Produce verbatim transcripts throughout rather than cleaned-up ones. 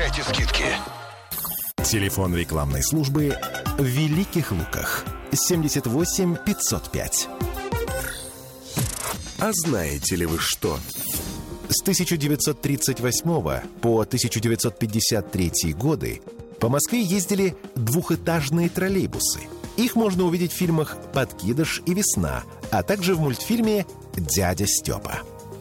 Получайте скидки. Телефон рекламной службы в Великих Луках. семьдесят восемь пятьсот пять. А знаете ли вы что? С тысяча девятьсот тридцать восьмого по тысяча девятьсот пятьдесят третий годы по Москве ездили двухэтажные троллейбусы. Их можно увидеть в фильмах «Подкидыш» и «Весна», а также в мультфильме «Дядя Степа».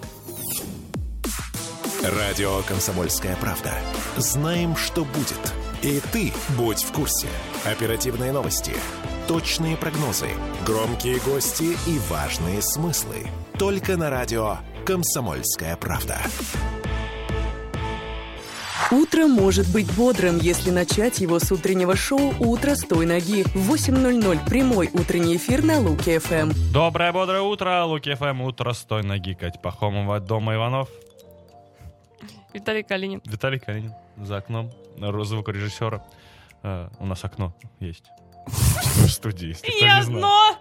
Радио «Комсомольская правда». Знаем, что будет. И ты будь в курсе. Оперативные новости, точные прогнозы, громкие гости и важные смыслы. Только на радио «Комсомольская правда». Утро может быть бодрым, если начать его с утреннего шоу «Утро с той ноги». В восемь ноль ноль прямой утренний эфир на Луки эф эм. Доброе, бодрое утро, Луки эф эм. Утро с той ноги. Кать Пахомова, дома Иванов. Виталий Калинин. Виталий Калинин за окном. Звукорежиссера. Uh, у нас окно есть в студии. И одно!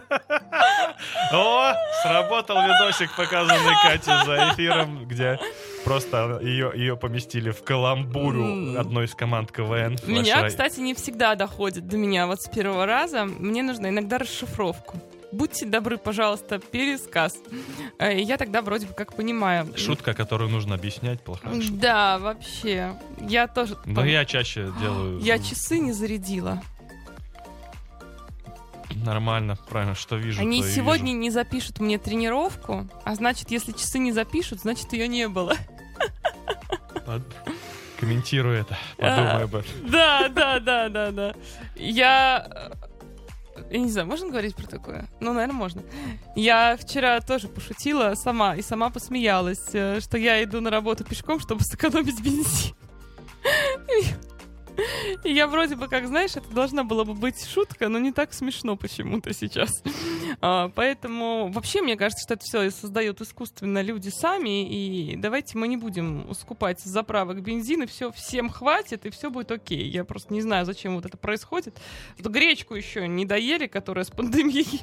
О, сработал видосик, показанный Катей за эфиром, где просто ее, ее поместили в каламбуру одной из команд КВН. Меня, кстати, не всегда доходит до меня вот с первого раза. Мне нужно иногда расшифровку. Будьте добры, пожалуйста, пересказ. И я тогда вроде бы как понимаю. Шутка, которую нужно объяснять, плохая шутка. Да, вообще. Я тоже... Но пом... я чаще делаю... Я часы не зарядила. Нормально, правильно, что вижу, Они то и сегодня вижу. Не запишут мне тренировку, а значит, если часы не запишут, значит, ее не было. Под... Комментирую это, подумай об этом. Да, да, да, да, да. Я... Я не знаю, можно говорить про такое? Ну, наверное, можно. Я вчера тоже пошутила сама и сама посмеялась, что я иду на работу пешком, чтобы сэкономить бензин. И я вроде бы, как знаешь, это должна была бы быть шутка, но не так смешно почему-то сейчас. А, поэтому вообще мне кажется, что это все создают искусственно люди сами, и давайте мы не будем скупать заправок бензина, все всем хватит, и все будет окей. Я просто не знаю, зачем вот это происходит. Вот гречку еще не доели, которая с пандемией.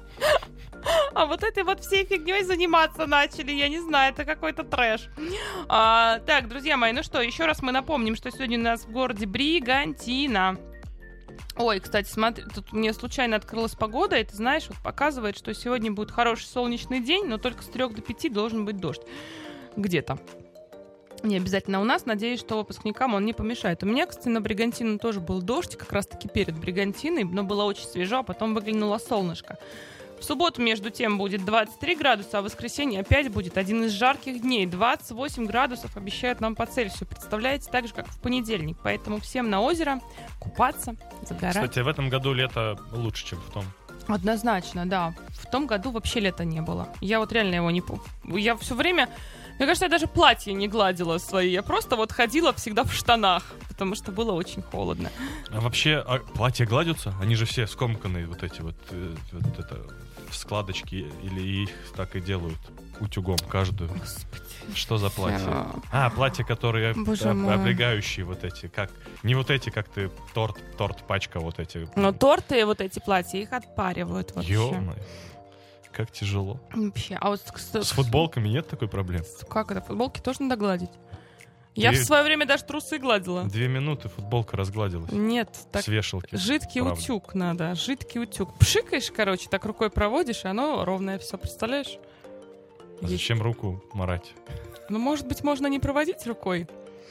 А вот этой вот всей фигней заниматься начали, я не знаю, это какой-то трэш. А, так, друзья мои, ну что, еще раз мы напомним, что сегодня у нас в городе Бригантина. Ой, кстати, смотри, тут мне случайно открылась погода, и ты знаешь, вот показывает, что сегодня будет хороший солнечный день, но только с трех до пяти должен быть дождь. Где-то. Не обязательно у нас, надеюсь, что выпускникам он не помешает. У меня, кстати, на Бригантину тоже был дождь, как раз-таки перед Бригантиной, но было очень свежо, а потом выглянуло солнышко. В субботу, между тем, будет двадцать три градуса, а в воскресенье опять будет один из жарких дней. двадцать восемь градусов обещают нам по Цельсию. Представляете, так же, как в понедельник. Поэтому всем на озеро купаться, загорать. Кстати, в этом году лето лучше, чем в том. Однозначно, да. В том году вообще лета не было. Я вот реально его не помню. Я все время... Мне кажется, я даже платье не гладила свои. Я просто вот ходила всегда в штанах, потому что было очень холодно. А вообще, а платья гладятся? Они же все скомканные, вот эти вот, э, вот это, складочки, или их так и делают утюгом каждую? Господи. Что за платье? А, платья, которые об, облегающие вот эти, как не вот эти, как ты торт, торт пачка вот эти. Но торты вот эти платья их отпаривают вообще. Ё-моё. Как тяжело. Вообще. А вот с, с футболками нет такой проблемы? Как это? Футболки тоже надо гладить? Я Две... в свое время даже трусы гладила. Две минуты футболка разгладилась. Нет. Так с вешалки. Жидкий правда. Утюг надо. Жидкий утюг. Пшикаешь, короче, так рукой проводишь, и оно ровное все. Представляешь? А зачем Есть. Руку марать? Ну, может быть, можно не проводить рукой.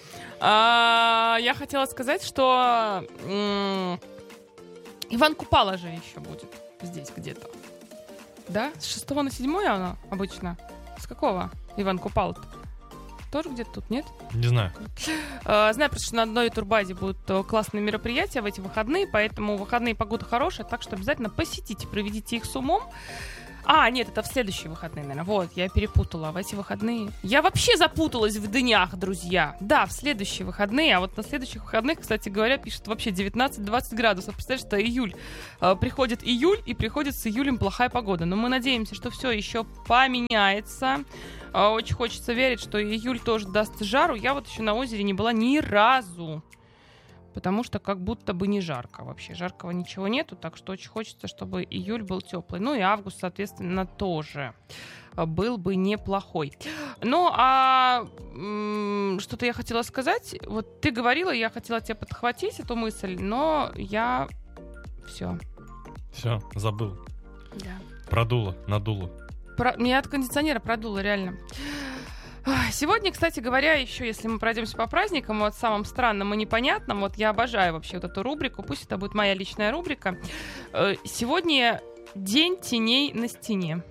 А, я хотела сказать, что м- Иван Купала же еще будет здесь где-то. Да? С шестого на седьмое она обычно? С какого Иван Купала-то? Тоже где-то тут, нет? Не знаю. Uh, знаю просто, что на одной турбазе будут классные мероприятия в эти выходные, поэтому выходные погода хорошая, так что обязательно посетите, проведите их с умом. А, нет, это в следующие выходные, наверное. Вот, я перепутала. В эти выходные... Я вообще запуталась в днях, друзья. Да, в следующие выходные. А вот на следующих выходных, кстати говоря, пишут вообще девятнадцать-двадцать градусов. Представляешь, что июль. Э, приходит июль, и приходит с июлем плохая погода. Но мы надеемся, что все еще поменяется. Э, очень хочется верить, что июль тоже даст жару. Я вот еще на озере не была ни разу. потому что как будто бы не жарко вообще. Жаркого ничего нету, так что очень хочется, чтобы июль был теплый. Ну и август, соответственно, тоже был бы неплохой. Ну, а м- что-то я хотела сказать. Вот ты говорила, я хотела тебе подхватить эту мысль, но я... Все. Все, забыл. Да. Продуло, надуло. Про... Меня от кондиционера продуло, реально. Сегодня, кстати говоря, еще если мы пройдемся по праздникам, вот самым странным и непонятным, вот я обожаю вообще вот эту рубрику, пусть это будет моя личная рубрика. Сегодня день теней на стене.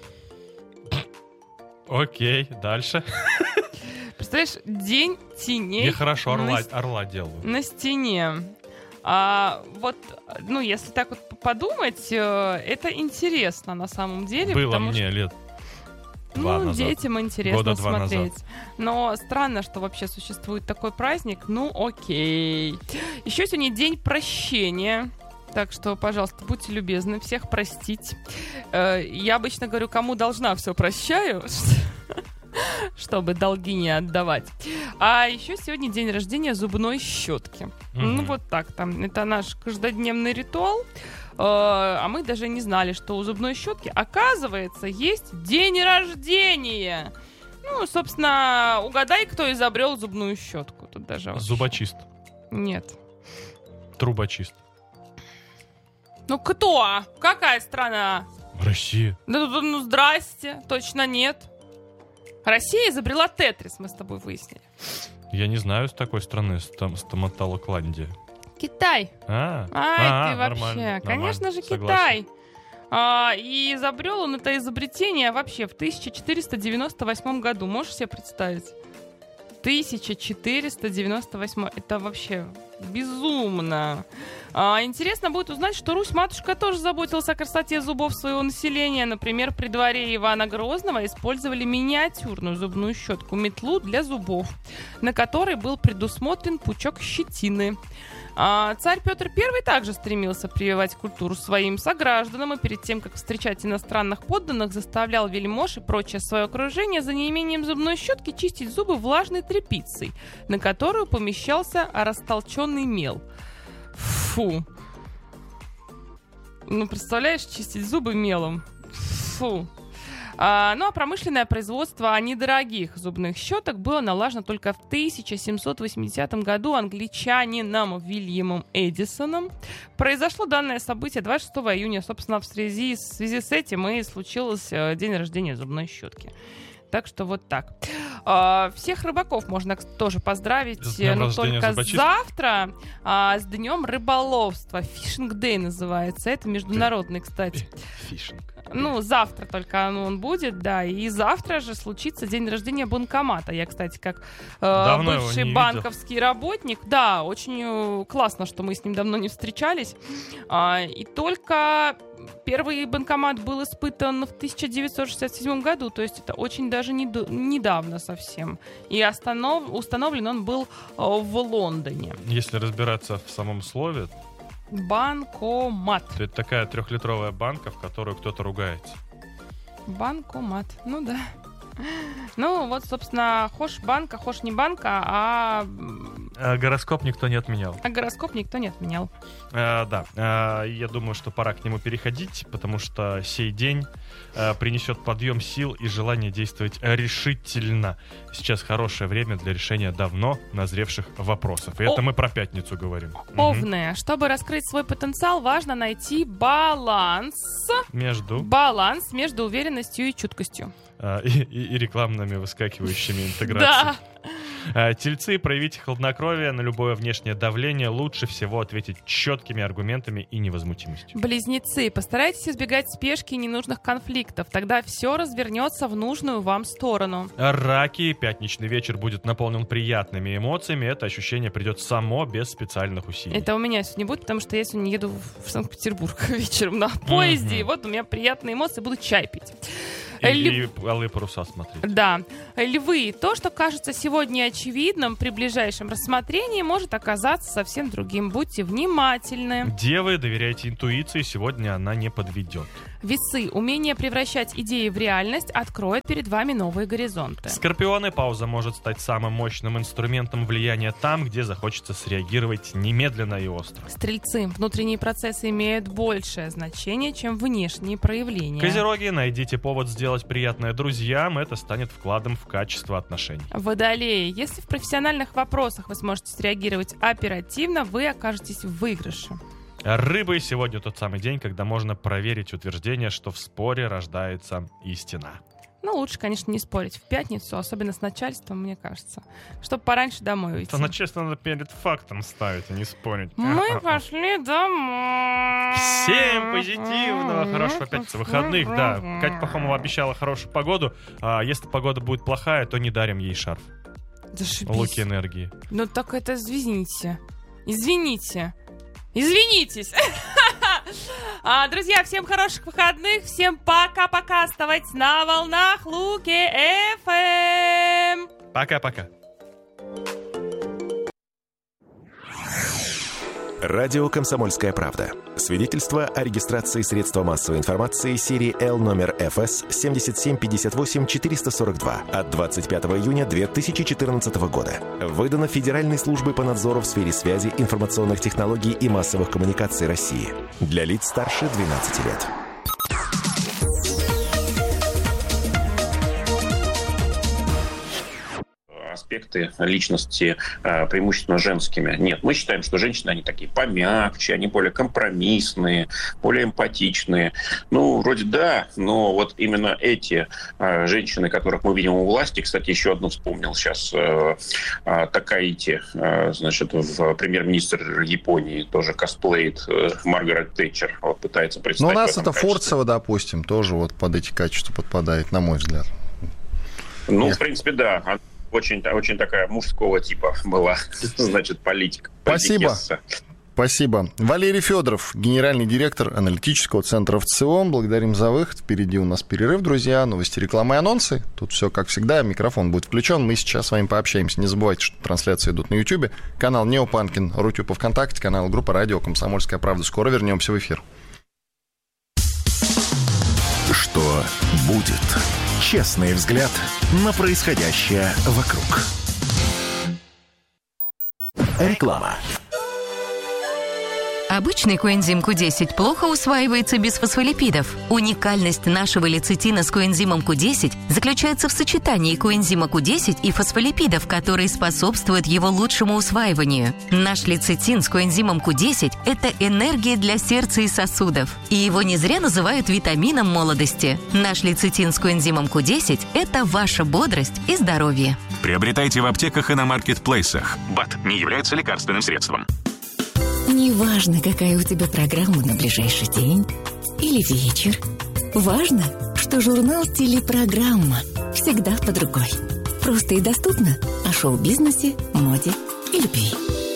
Окей, дальше. Представляешь, день теней. Я хорошо орла, на... орла делаю. На стене. А, вот, ну, если так вот подумать, это интересно на самом деле. Было потому мне что... лет два Ну, назад. детям интересно Года два смотреть. назад. Но странно, что вообще существует такой праздник. Ну, окей. Еще сегодня день прощения. Так что, пожалуйста, будьте любезны всех простить. Я обычно говорю, кому должна, все прощаю, чтобы долги не отдавать. А еще сегодня день рождения зубной щетки. Mm-hmm. Ну, вот так там. Это наш каждодневный ритуал. А мы даже не знали, что у зубной щетки, оказывается, есть день рождения. Ну, собственно, угадай, кто изобрел зубную щетку. Тут даже вообще... Зубочист. Нет. Трубочист. Ну, кто? Какая страна? Россия. Ну, ну, ну, здрасте. Точно нет. Россия изобрела тетрис, мы с тобой выяснили. Я не знаю с такой страны, стом- стоматологландия. Китай. А, Ай, а, ты вообще. нормально, Конечно нормально, же, согласен. Китай. А, и изобрел он это изобретение вообще в тысяча четыреста девяносто восьмом году. Можешь себе представить? тысяча четыреста девяносто восьмой. Это вообще безумно. А, интересно будет узнать, что Русь-матушка тоже заботилась о красоте зубов своего населения. Например, при дворе Ивана Грозного использовали миниатюрную зубную щетку, метлу для зубов, на которой был предусмотрен пучок щетины. А царь Петр Первый также стремился прививать культуру своим согражданам и перед тем, как встречать иностранных подданных, заставлял вельмож и прочее свое окружение за неимением зубной щетки чистить зубы влажной тряпицей, на которую помещался растолченный мел. Фу. Ну, представляешь, чистить зубы мелом. Фу. А, ну а промышленное производство недорогих зубных щеток было налажено только в тысяча семьсот восьмидесятом году англичанином Вильямом Эдисоном. Произошло данное событие двадцать шестого июня. Собственно, в связи, в связи с этим и случился э, день рождения зубной щетки. Так что вот так. А, всех рыбаков можно тоже поздравить, но только зубочистки. Завтра а, с днем рыболовства. Fishing Day называется. Это международный, кстати. Фишинг. Ну, завтра только ну, он будет, да. И завтра же случится день рождения банкомата. Я, кстати, как э, бывший банковский видел. Работник, да, очень э, классно, что мы с ним давно не встречались. А, и только первый банкомат был испытан в тысяча девятьсот шестьдесят седьмом году, то есть это очень даже не, недавно совсем. И останов, установлен он был э, в Лондоне. Если разбираться в самом слове... Банкомат. Это такая трехлитровая банка, в которую кто-то ругается. Банкомат. Ну да. Ну вот, собственно, хошь банка, хошь не банка, а... а гороскоп никто не отменял. А гороскоп никто не отменял. А, да. А, я думаю, что пора к нему переходить, потому что сей день а, принесет подъем сил и желание действовать решительно. Сейчас хорошее время для решения давно назревших вопросов. И О... это мы про пятницу говорим. Овны. Угу. Чтобы раскрыть свой потенциал, важно найти баланс. Между? Баланс между уверенностью и чуткостью. А, и, и, и рекламными выскакивающими интеграциями. Да. Тельцы, проявите хладнокровие, на любое внешнее давление лучше всего ответить четкими аргументами и невозмутимостью. Близнецы, постарайтесь избегать спешки и ненужных конфликтов, тогда все развернется в нужную вам сторону. Раки, пятничный вечер будет наполнен приятными эмоциями, это ощущение придет само, без специальных усилий. Это у меня сегодня будет, потому что я сегодня еду в Санкт-Петербург вечером на поезде, mm-hmm. и вот у меня приятные эмоции, буду чай пить. И, Ль... и алые паруса смотреть. Да. Львы. То, что кажется сегодня очевидным, при ближайшем рассмотрении может оказаться совсем другим. Будьте внимательны. Девы, доверяйте интуиции, сегодня она не подведет. Весы. Умение превращать идеи в реальность откроет перед вами новые горизонты. Скорпионы. Пауза может стать самым мощным инструментом влияния там, где захочется среагировать немедленно и остро. Стрельцы. Внутренние процессы имеют большее значение, чем внешние проявления. Козероги. Найдите повод сделать приятное друзьям. Это станет вкладом в качество отношений. Водолеи. Если в профессиональных вопросах вы сможете среагировать оперативно, вы окажетесь в выигрыше. Рыбы. Сегодня тот самый день, когда можно проверить утверждение, что в споре рождается истина. Ну, лучше, конечно, не спорить в пятницу, особенно с начальством, мне кажется. Чтобы пораньше домой уйти. Это начальство надо перед фактом ставить, а не спорить. Мы пошли домой. Всем позитивного, хорошего пятницы, выходных. Да, Катя Пахомова обещала хорошую погоду. А если погода будет плохая, то не дарим ей шарф. Зашибись. Луки энергии. Ну так это извините. Извините. Извинитесь. а, друзья, всем хороших выходных. Всем пока-пока. Оставайтесь на волнах Луки эф эм. Пока-пока. Радио «Комсомольская правда». Свидетельство о регистрации средства массовой информации серии Л номер эф эс семь семь пять восемь четыре сорок два от двадцать пятого июня две тысячи четырнадцатого года. Выдано Федеральной службой по надзору в сфере связи, информационных технологий и массовых коммуникаций России. Для лиц старше двенадцати лет. Аспекты личности э, преимущественно женскими. Нет, мы считаем, что женщины, они такие помягче, они более компромиссные, более эмпатичные. Ну, вроде да, но вот именно эти э, женщины, которых мы видим у власти, кстати, еще одну вспомнил сейчас, э, э, Такаити, э, значит, в премьер-министр Японии, тоже косплеит э, Маргарет Тэтчер, вот пытается представить. Но у нас это качестве. Фурцева, допустим, тоже вот под эти качества подпадает, на мой взгляд. Ну, Нет. в принципе, да. Очень, очень такая мужского типа была, значит, политика. Спасибо. Спасибо. Валерий Федоров, генеральный директор аналитического центра ВЦИОМ. Благодарим за выход. Впереди у нас перерыв, друзья. Новости, реклама и анонсы. Тут все как всегда. Микрофон будет включен. Мы сейчас с вами пообщаемся. Не забывайте, что трансляции идут на YouTube. Канал Неопанкин, Рутюб ВКонтакте, канал группа радио «Комсомольская правда». Скоро вернемся в эфир. Что будет? Честный взгляд на происходящее вокруг. Реклама. Обычный коэнзим ку десять плохо усваивается без фосфолипидов. Уникальность нашего лецитина с коэнзимом ку десять заключается в сочетании коэнзима ку десять и фосфолипидов, которые способствуют его лучшему усваиванию. Наш лецитин с коэнзимом ку десять – это энергия для сердца и сосудов. И его не зря называют витамином молодости. Наш лецитин с коэнзимом ку десять – это ваша бодрость и здоровье. Приобретайте в аптеках и на маркетплейсах. БАД не является лекарственным средством. Неважно, какая у тебя программа на ближайший день или вечер. Важно, что журнал «Телепрограмма» всегда под рукой. Просто и доступно о шоу-бизнесе, моде и любви.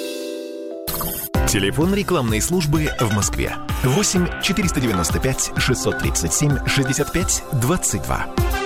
Телефон рекламной службы в Москве. восемь четыреста девяносто пять шестьсот тридцать семь шестьдесят пять двадцать два.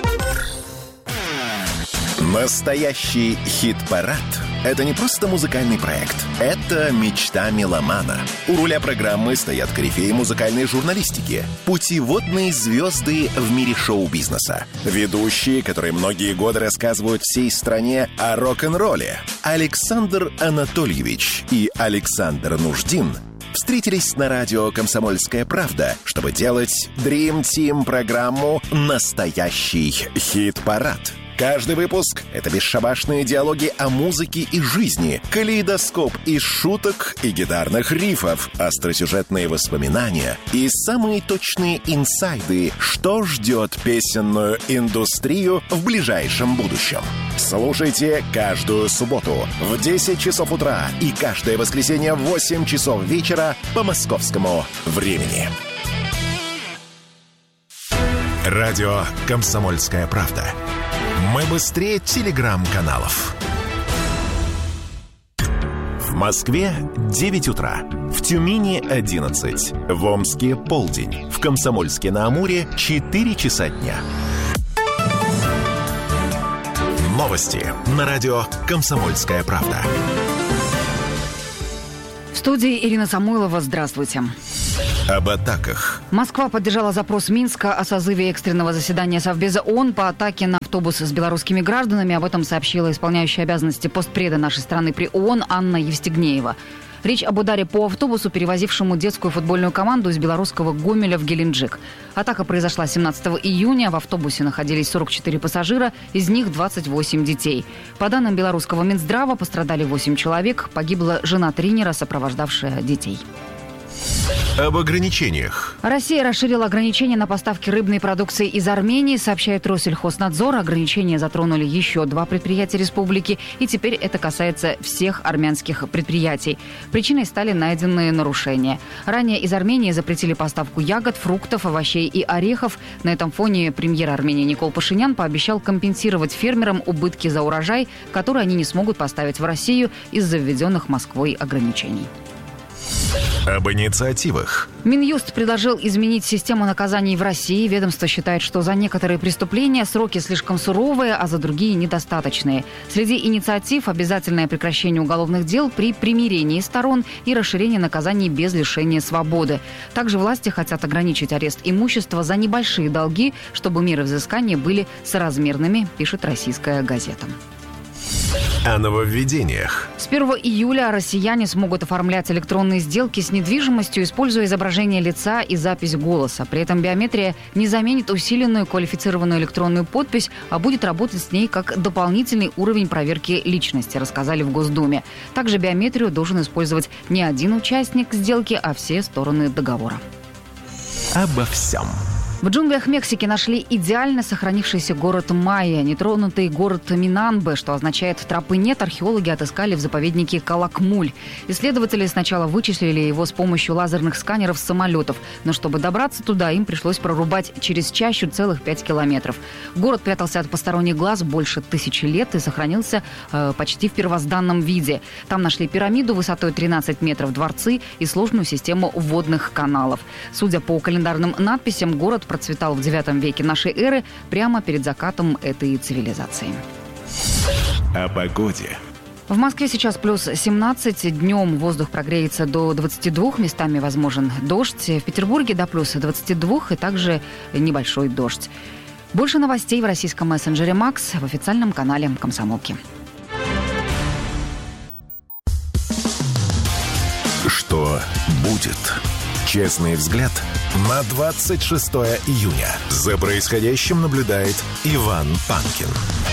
Настоящий хит-парад – это не просто музыкальный проект. Это мечта меломана. У руля программы стоят корифеи музыкальной журналистики, путеводные звезды в мире шоу-бизнеса, ведущие, которые многие годы рассказывают всей стране о рок-н-ролле. Александр Анатольевич и Александр Нуждин встретились на радио «Комсомольская правда», чтобы делать Dream Team программу «Настоящий хит-парад». Каждый выпуск — это бесшабашные диалоги о музыке и жизни, калейдоскоп из шуток и гитарных рифов, остросюжетные воспоминания и самые точные инсайды, что ждет песенную индустрию в ближайшем будущем. Слушайте каждую субботу в десять часов утра и каждое воскресенье в восемь часов вечера по московскому времени. Радио «Комсомольская правда». Мы быстрее телеграм-каналов. В Москве девять утра, в Тюмени одиннадцать, в Омске полдень, в Комсомольске-на-Амуре четыре часа дня. Новости на радио «Комсомольская правда». В студии Ирина Самойлова. Здравствуйте. Об атаках. Москва поддержала запрос Минска о созыве экстренного заседания Совбеза ООН по атаке на автобус с белорусскими гражданами. Об этом сообщила исполняющая обязанности постпреда нашей страны при ООН Анна Евстигнеева. Речь об ударе по автобусу, перевозившему детскую футбольную команду из белорусского Гомеля в Геленджик. Атака произошла семнадцатого июня. В автобусе находились сорок четыре пассажира, из них двадцать восемь детей. По данным белорусского Минздрава, пострадали восемь человек. Погибла жена тренера, сопровождавшая детей. Об ограничениях. Россия расширила ограничения на поставки рыбной продукции из Армении, сообщает Россельхознадзор. Ограничения затронули еще два предприятия республики, и теперь это касается всех армянских предприятий. Причиной стали найденные нарушения. Ранее из Армении запретили поставку ягод, фруктов, овощей и орехов. На этом фоне премьер Армении Никол Пашинян пообещал компенсировать фермерам убытки за урожай, которые они не смогут поставить в Россию из-за введенных Москвой ограничений. Об инициативах. Минюст предложил изменить систему наказаний в России. Ведомство считает, что за некоторые преступления сроки слишком суровые, а за другие недостаточные. Среди инициатив обязательное прекращение уголовных дел при примирении сторон и расширение наказаний без лишения свободы. Также власти хотят ограничить арест имущества за небольшие долги, чтобы меры взыскания были соразмерными, пишет «Российская газета». О нововведениях. С первого июля россияне смогут оформлять электронные сделки с недвижимостью, используя изображение лица и запись голоса. При этом биометрия не заменит усиленную квалифицированную электронную подпись, а будет работать с ней как дополнительный уровень проверки личности, рассказали в Госдуме. Также биометрию должен использовать не один участник сделки, а все стороны договора. Обо всем. В джунглях Мексики нашли идеально сохранившийся город Майя, нетронутый город Минамбе, что означает «тропы нет», археологи отыскали в заповеднике Калакмуль. Исследователи сначала вычислили его с помощью лазерных сканеров с самолетов, но чтобы добраться туда, им пришлось прорубать через чащу целых пять километров. Город прятался от посторонних глаз больше тысячи лет и сохранился э, почти в первозданном виде. Там нашли пирамиду высотой тринадцать метров, дворцы и сложную систему водных каналов. Судя по календарным надписям, город процветал в девятом веке нашей эры, прямо перед закатом этой цивилизации. О погоде. В Москве сейчас плюс семнадцать. Днем воздух прогреется до двадцати двух. Местами возможен дождь. В Петербурге до плюс двадцати двух и также небольшой дождь. Больше новостей в российском мессенджере «Макс» в официальном канале «Комсомолки». Что будет? Честный взгляд на двадцать шестое июня. За происходящим наблюдает Иван Панкин.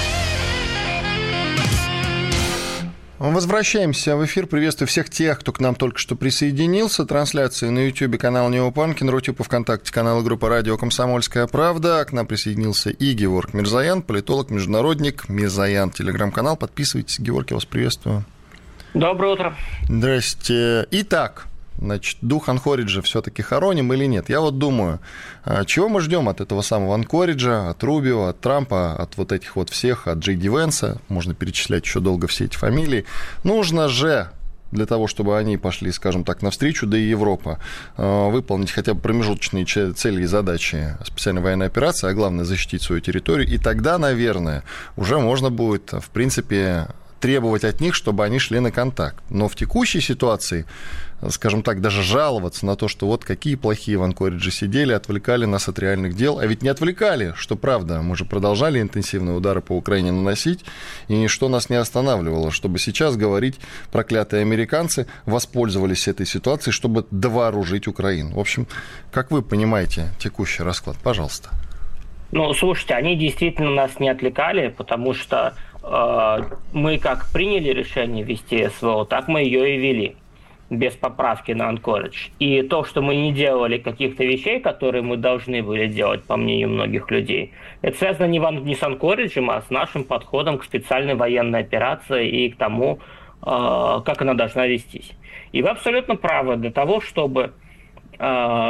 Возвращаемся в эфир. Приветствую всех тех, кто к нам только что присоединился. Трансляции на YouTube канал Нео Панкин, Рутюб, ВКонтакте канал и группа радио «Комсомольская правда». К нам присоединился и Геворг Мирзоян, политолог, международник. Мирзоян, телеграм-канал. Подписывайтесь. Геворг, я вас приветствую. Доброе утро. Здрасте. Итак, значит, дух Анкориджа все-таки хороним или нет? Я вот думаю, чего мы ждем от этого самого Анкориджа, от Рубио, от Трампа, от вот этих вот всех, от Джей Ди Венса, можно перечислять еще долго все эти фамилии. Нужно же для того, чтобы они пошли, скажем так, навстречу, да и Европа, выполнить хотя бы промежуточные цели и задачи специальной военной операции, а главное защитить свою территорию, и тогда, наверное, уже можно будет, в принципе, требовать от них, чтобы они шли на контакт. Но в текущей ситуации, скажем так, даже жаловаться на то, что вот какие плохие в Анкориджи сидели, отвлекали нас от реальных дел. А ведь не отвлекали, что правда. Мы же продолжали интенсивные удары по Украине наносить, и ничто нас не останавливало. Чтобы сейчас говорить, проклятые американцы воспользовались этой ситуацией, чтобы довооружить Украину. В общем, как вы понимаете текущий расклад? Пожалуйста. Ну, слушайте, они действительно нас не отвлекали, потому что э, мы как приняли решение ввести СВО, так мы ее и вели, без поправки на Анкоридж. И то, что мы не делали каких-то вещей, которые мы должны были делать, по мнению многих людей, это связано не, в, не с Анкориджем, а с нашим подходом к специальной военной операции и к тому, э, как она должна вестись. И вы абсолютно правы, для того, чтобы э,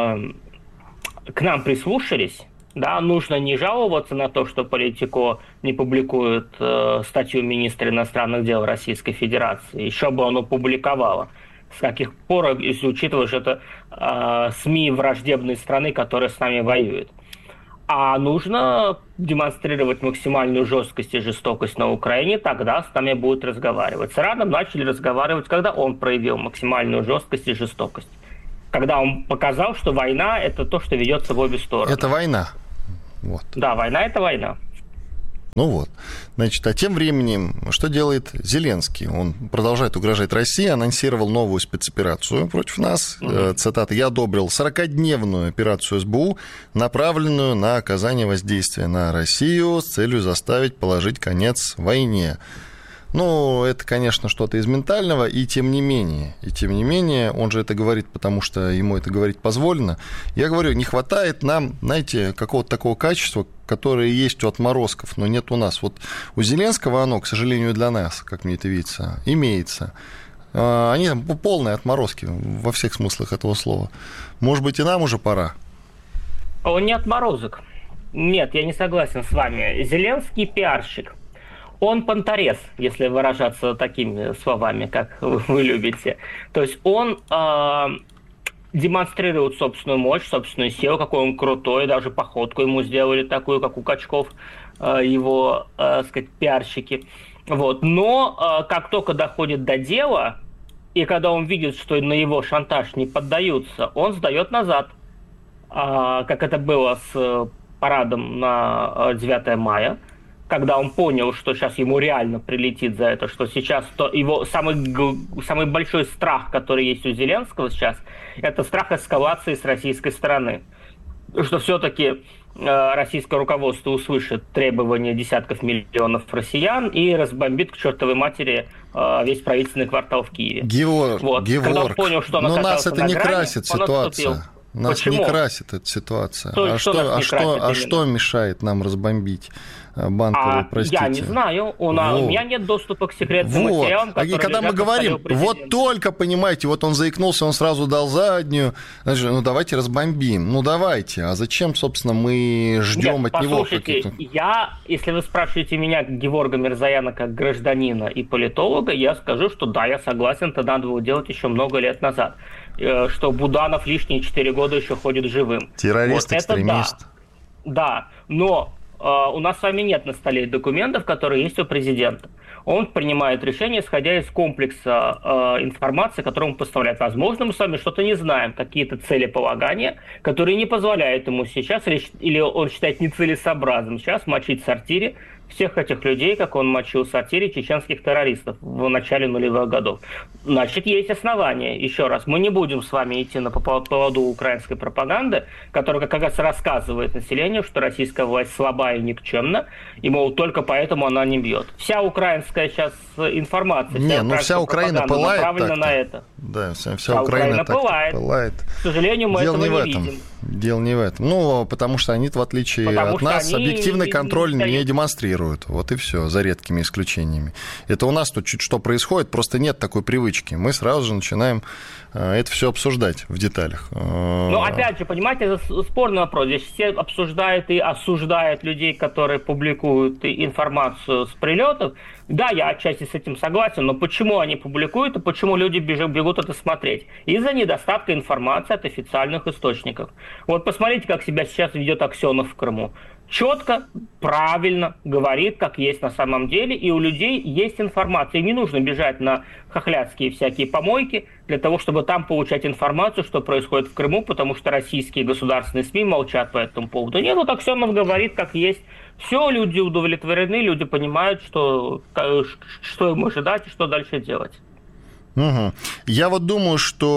к нам прислушались, да, нужно не жаловаться на то, что Политико не публикует э, статью министра иностранных дел Российской Федерации. Еще бы оно публиковало. С каких пор, если учитывать, что это э, СМИ враждебной страны, которая с нами воюет. А нужно демонстрировать максимальную жесткость и жестокость на Украине, тогда с нами будут разговаривать. С Ираном начали разговаривать, когда он проявил максимальную жесткость и жестокость. когда он показал, что война – это то, что ведется в обе стороны. Это война. Вот. Да, война – это война. Ну вот. Значит, а тем временем, что делает Зеленский? Он продолжает угрожать России, анонсировал новую спецоперацию против нас. Mm-hmm. Цитата: «Я одобрил сорокадневную операцию СБУ, направленную на оказание воздействия на Россию с целью заставить положить конец войне». Ну, это, конечно, что-то из ментального, и тем не менее, и тем не менее, он же это говорит, потому что ему это говорить позволено. Я говорю, не хватает нам, знаете, какого-то такого качества, которое есть у отморозков, но нет у нас. Вот у Зеленского оно, к сожалению, для нас, как мне это видится, имеется. Они там полные отморозки во всех смыслах этого слова. Может быть, и нам уже пора? Он не отморозок. Нет, я не согласен с вами. Зеленский пиарщик. Он понторез, если выражаться такими словами, как вы любите. То есть он э, демонстрирует собственную мощь, собственную силу, какой он крутой, даже походку ему сделали такую, как у качков, э, его, э, сказать, пиарщики. Вот. Но э, как только доходит до дела, и когда он видит, что на его шантаж не поддаются, он сдает назад. Э, как это было с парадом на девятое мая. Когда он понял, что сейчас ему реально прилетит за это, что сейчас то его самый, самый большой страх, который есть у Зеленского сейчас, это страх эскалации с российской стороны. Что все-таки э, российское руководство услышит требования десятков миллионов россиян и разбомбит к чертовой матери э, весь правительственный квартал в Киеве. Георг, вот. Георг, когда он понял, что он но нас это не грани, красит ситуация. Нас Почему? не красит эта ситуация. То, а что, что, а, что, а что мешает нам разбомбить Банкову, а, простите? Я не знаю. У, нас, вот. у меня нет доступа к секретным вот. материалам, которые а когда мы говорим, вот только, понимаете, вот он заикнулся, он сразу дал заднюю, значит, ну давайте разбомбим. Ну давайте. А зачем, собственно, мы ждем нет, от него? Послушайте, я, если вы спрашиваете меня, Геворга Мирзояна, как гражданина и политолога, я скажу, что да, я согласен, это надо было делать еще много лет назад. Что Буданов лишние четыре года еще ходит живым. Террорист, вот экстремист. Да, да, но э, у нас с вами нет на столе документов, которые есть у президента. Он принимает решение, исходя из комплекса э, информации, которую он поставляет. Возможно, мы с вами что-то не знаем, какие-то целеполагания, которые не позволяют ему сейчас, или, или он считает нецелесообразным сейчас мочить в сортире всех этих людей, как он мочил в сортире чеченских террористов в начале нулевых годов. Значит, есть основания. Еще раз, мы не будем с вами идти на поводу украинской пропаганды, которая как раз рассказывает населению, что российская власть слаба и никчемна, и, мол, только поэтому она не бьет. Вся украинская сейчас информация, вся, не, ну, вся Украина пылает направлена на это. Да, вся, вся, вся Украина, Украина пылает. пылает. К сожалению, мы Дело этого не, не в этом. видим. Дело не в этом. Ну, потому что они, в отличие потому от нас, они объективный не, контроль не, не демонстрируют. Вот и все, за редкими исключениями. Это у нас тут чуть что происходит, просто нет такой привычки. Мы сразу же начинаем это все обсуждать в деталях. Ну, опять же, понимаете, это спорный вопрос. Здесь все обсуждают и осуждают людей, которые публикуют информацию с прилетов. Да, я отчасти с этим согласен, но почему они публикуют и почему люди бежат, бегут это смотреть? Из-за недостатка информации от официальных источников. Вот посмотрите, как себя сейчас ведет Аксенов в Крыму. Четко, правильно говорит, как есть на самом деле, и у людей есть информация. И не нужно бежать на хохлядские всякие помойки для того, чтобы там получать информацию, что происходит в Крыму, потому что российские государственные СМИ молчат по этому поводу. Нет, вот Аксенов говорит, как есть. Все, люди удовлетворены, люди понимают, что, что им ожидать и что дальше делать. Угу. Я вот думаю,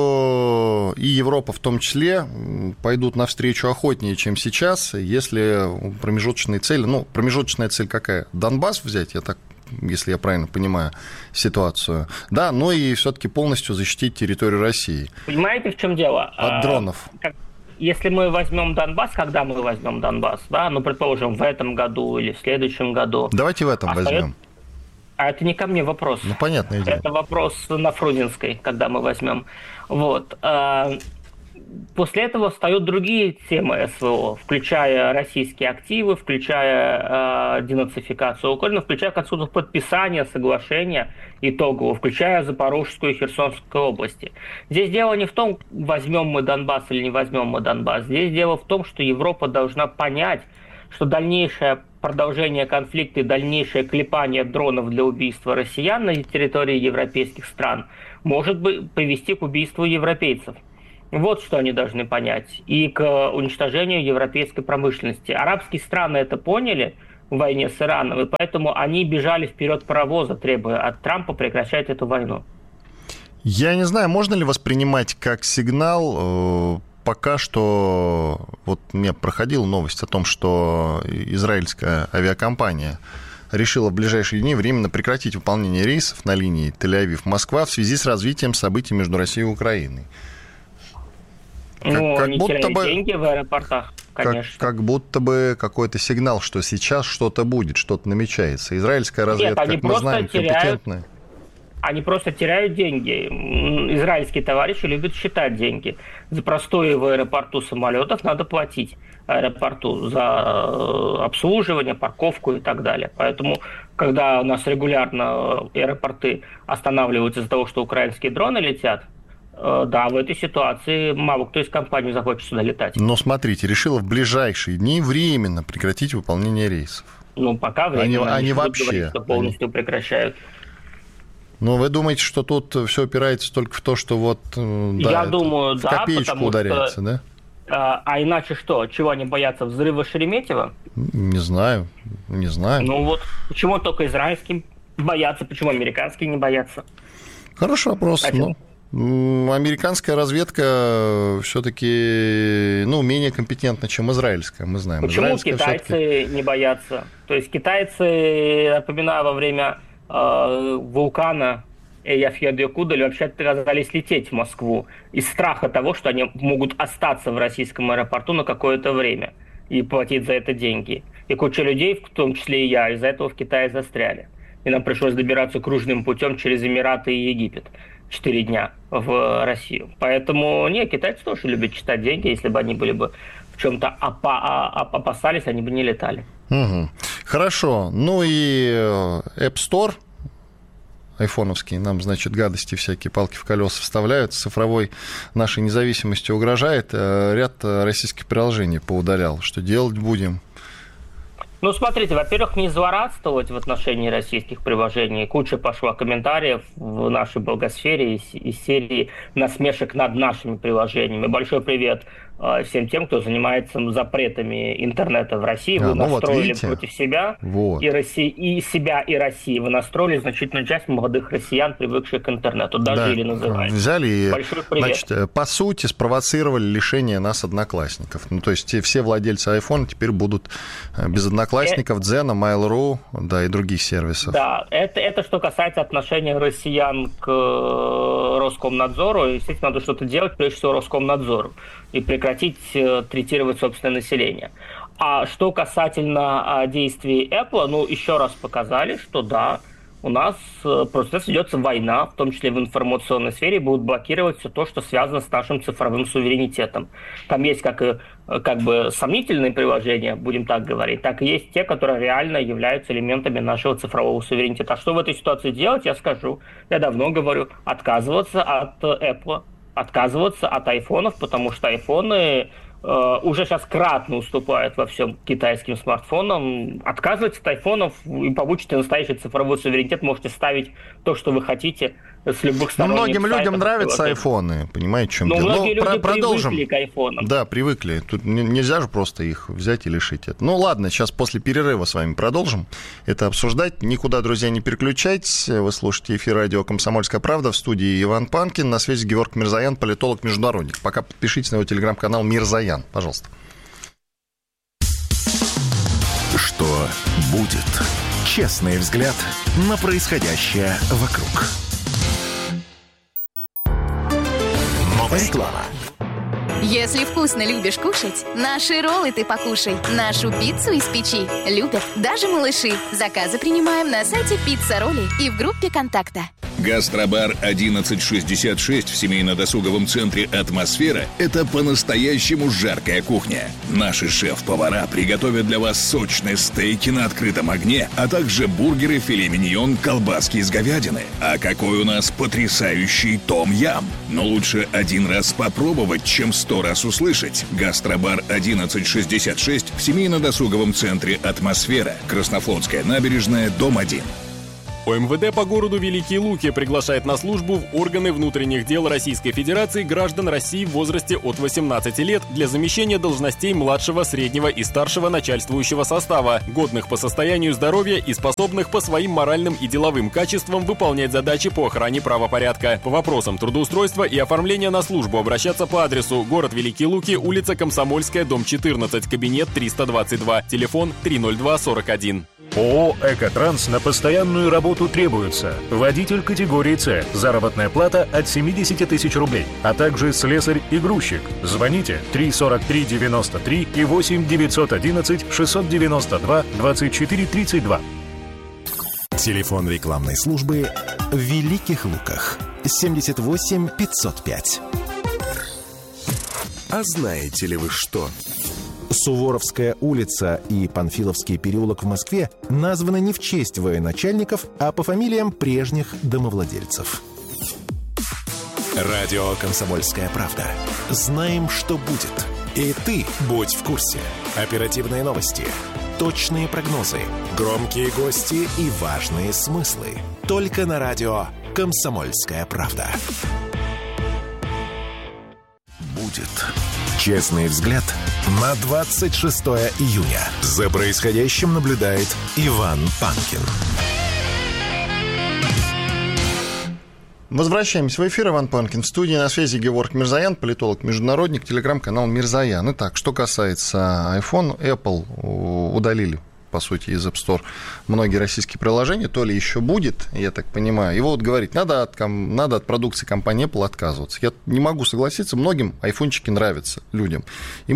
что и Европа в том числе пойдут навстречу охотнее, чем сейчас, если промежуточные цели, ну, промежуточная цель какая? Донбасс взять, я так, если я правильно понимаю ситуацию, да, но и все-таки полностью защитить территорию России. Понимаете, в чем дело? От дронов. Если мы возьмем Донбасс, когда мы возьмем Донбасс, да, ну, предположим, в этом году или в следующем году. Давайте в этом остается... возьмем. А это не ко мне вопрос. Ну, понятное дело. Это вопрос на Фрунзенской, когда мы возьмем. Вот. После этого встают другие темы СВО, включая российские активы, включая денацификацию Украины, включая консультов подписания соглашения итогового, включая Запорожскую и Херсонскую области. Здесь дело не в том, возьмем мы Донбасс или не возьмем мы Донбасс. Здесь дело в том, что Европа должна понять, что дальнейшее продолжение конфликта и дальнейшее клепание дронов для убийства россиян на территории европейских стран может быть привести к убийству европейцев. Вот что они должны понять. И к уничтожению европейской промышленности. Арабские страны это поняли в войне с Ираном, и поэтому они бежали вперед паровоза, требуя от Трампа прекращать эту войну. Я не знаю, можно ли воспринимать как сигнал... Пока что, вот мне проходила новость о том, что израильская авиакомпания решила в ближайшие дни временно прекратить выполнение рейсов на линии Тель-Авив-Москва в связи с развитием событий между Россией и Украиной. Ну, как, они как будто теряют бы, деньги в аэропортах, конечно. Как, как будто бы какой-то сигнал, что сейчас что-то будет, что-то намечается. Израильская разведка, Нет, как мы знаем, теряют... компетентная. Они просто теряют деньги. Израильские товарищи любят считать деньги. За простое в аэропорту самолетов надо платить аэропорту за обслуживание, парковку и так далее. Поэтому, когда у нас регулярно аэропорты останавливаются из-за того, что украинские дроны летят, да, в этой ситуации мало кто из компаний захочет сюда летать. Но смотрите, решила в ближайшие дни временно прекратить выполнение рейсов. Ну, пока временно. Они, они вообще... Говорить, что полностью они... прекращают. Ну, вы думаете, что тут все опирается только в то, что вот да, Я думаю, в да, копеечку ударяется, что, да? А, а иначе что? Чего они боятся? Взрыва Шереметьево? Не знаю, не знаю. Ну вот, почему только израильские боятся, почему американские не боятся? Хороший вопрос. Ну, американская разведка все-таки ну, менее компетентна, чем израильская, мы знаем. Почему китайцы все-таки... не боятся? То есть китайцы, напоминаю, во время... вулкана Эйяфьядзякудаль вообще отказались лететь в Москву из страха того, что они могут остаться в российском аэропорту на какое-то время и платить за это деньги. И куча людей, в том числе и я, из-за этого в Китае застряли. И нам пришлось добираться кружным путем через Эмираты и Египет четыре дня в Россию. Поэтому, нет, китайцы тоже любят читать деньги. Если бы они были бы в чем-то опа- опасались, они бы не летали. Угу. Хорошо. Ну и App Store айфоновский нам, значит, гадости всякие, палки в колеса вставляют, цифровой нашей независимости угрожает. Ряд российских приложений поудалял. Что делать будем? Ну, смотрите, во-первых, не злорадствовать в отношении российских приложений. Куча пошла комментариев в нашей блогосфере из, из серии насмешек над нашими приложениями. Большой привет э, всем тем, кто занимается запретами интернета в России. Вы а, ну настроили вот против себя вот. и, России, и себя, и России. Вы настроили значительную часть молодых россиян, привыкших к интернету. Даже да, или называют. Взяли и, значит, по сути, спровоцировали лишение нас одноклассников. Ну, то есть все владельцы айфона теперь будут без одноклассников. Одноклассников, Дзена, Mail.ru, да, и других сервисов. Да, это, это что касается отношения россиян к Роскомнадзору. Естественно, надо что-то делать, прежде всего, Роскомнадзору, и прекратить третировать собственное население. А что касательно действий Apple, ну, еще раз показали, что да, у нас просто ведется война, в том числе в информационной сфере, будут блокировать все то, что связано с нашим цифровым суверенитетом. Там есть как, и, как бы сомнительные приложения, будем так говорить, так и есть те, которые реально являются элементами нашего цифрового суверенитета. А что в этой ситуации делать, я скажу. Я давно говорю, отказываться от Apple, отказываться от айфонов, потому что айфоны... уже сейчас кратно уступают во всем китайским смартфонам. Отказывайтесь от айфонов и получите настоящий цифровой суверенитет. Можете ставить то, что вы хотите с любых сторон. Многим людям нравятся айфоны, понимаете, в чем Но дело. многие Но люди продолжим. привыкли к айфонам. Да, привыкли. Тут нельзя же просто их взять и лишить этого. Ну ладно, сейчас после перерыва с вами продолжим это обсуждать. Никуда, друзья, не переключайтесь. Вы слушаете эфир радио «Комсомольская правда», в студии Иван Панкин, на связи Георг Мирзоян, политолог-международник. Пока подпишитесь на его телеграм-канал «Мирзоян». Пожалуйста. Что будет? Честный взгляд на происходящее вокруг. Реклама. Если вкусно любишь кушать, наши роллы ты покушай. Нашу пиццу из печи любят даже малыши. Заказы принимаем на сайте «Пицца Ролли» и в группе «Контакта». Гастробар одиннадцать шестьдесят шесть в семейно-досуговом центре «Атмосфера» — это по-настоящему жаркая кухня. Наши шеф-повара приготовят для вас сочные стейки на открытом огне, а также бургеры, филе миньон, колбаски из говядины. А какой у нас потрясающий том-ям! Но лучше один раз попробовать, чем сто раз услышать. Гастробар одиннадцать шестьдесят шесть в семейно-досуговом центре «Атмосфера», Краснофлотская набережная, дом один. ОМВД по городу Великие Луки приглашает на службу в органы внутренних дел Российской Федерации граждан России в возрасте от восемнадцати лет для замещения должностей младшего, среднего и старшего начальствующего состава, годных по состоянию здоровья и способных по своим моральным и деловым качествам выполнять задачи по охране правопорядка. По вопросам трудоустройства и оформления на службу обращаться по адресу город Великие Луки, улица Комсомольская, дом четырнадцать, кабинет триста двадцать два, телефон три ноль два сорок один. ООО «Экотранс» на постоянную работу требуется. Водитель категории С. Заработная плата от семьдесят тысяч рублей. А также слесарь и грузчик. Звоните три сорок три девяносто три и восемь девятьсот одиннадцать шестьсот девяносто два двадцать четыре тридцать два. Телефон рекламной службы в Великих Луках. семьдесят восемь пятьсот пять. А знаете ли вы что? Суворовская улица и Панфиловский переулок в Москве названы не в честь военачальников, а по фамилиям прежних домовладельцев. Радио «Комсомольская правда». Знаем, что будет. И ты будь в курсе. Оперативные новости, точные прогнозы, громкие гости и важные смыслы. Только на радио «Комсомольская правда». Будет. Честный взгляд на двадцать шестое июня. За происходящим наблюдает Иван Панкин. Возвращаемся в эфир. Иван Панкин. В студии на связи Геворг Мирзоян, политолог-международник, телеграм-канал Мирзоян. Итак, что касается iPhone, Apple удалили, по сути, из App Store многие российские приложения, то ли еще будет, я так понимаю. Его вот говорить, надо от, надо от продукции компании Apple отказываться. Я не могу согласиться, многим айфончики нравятся людям. И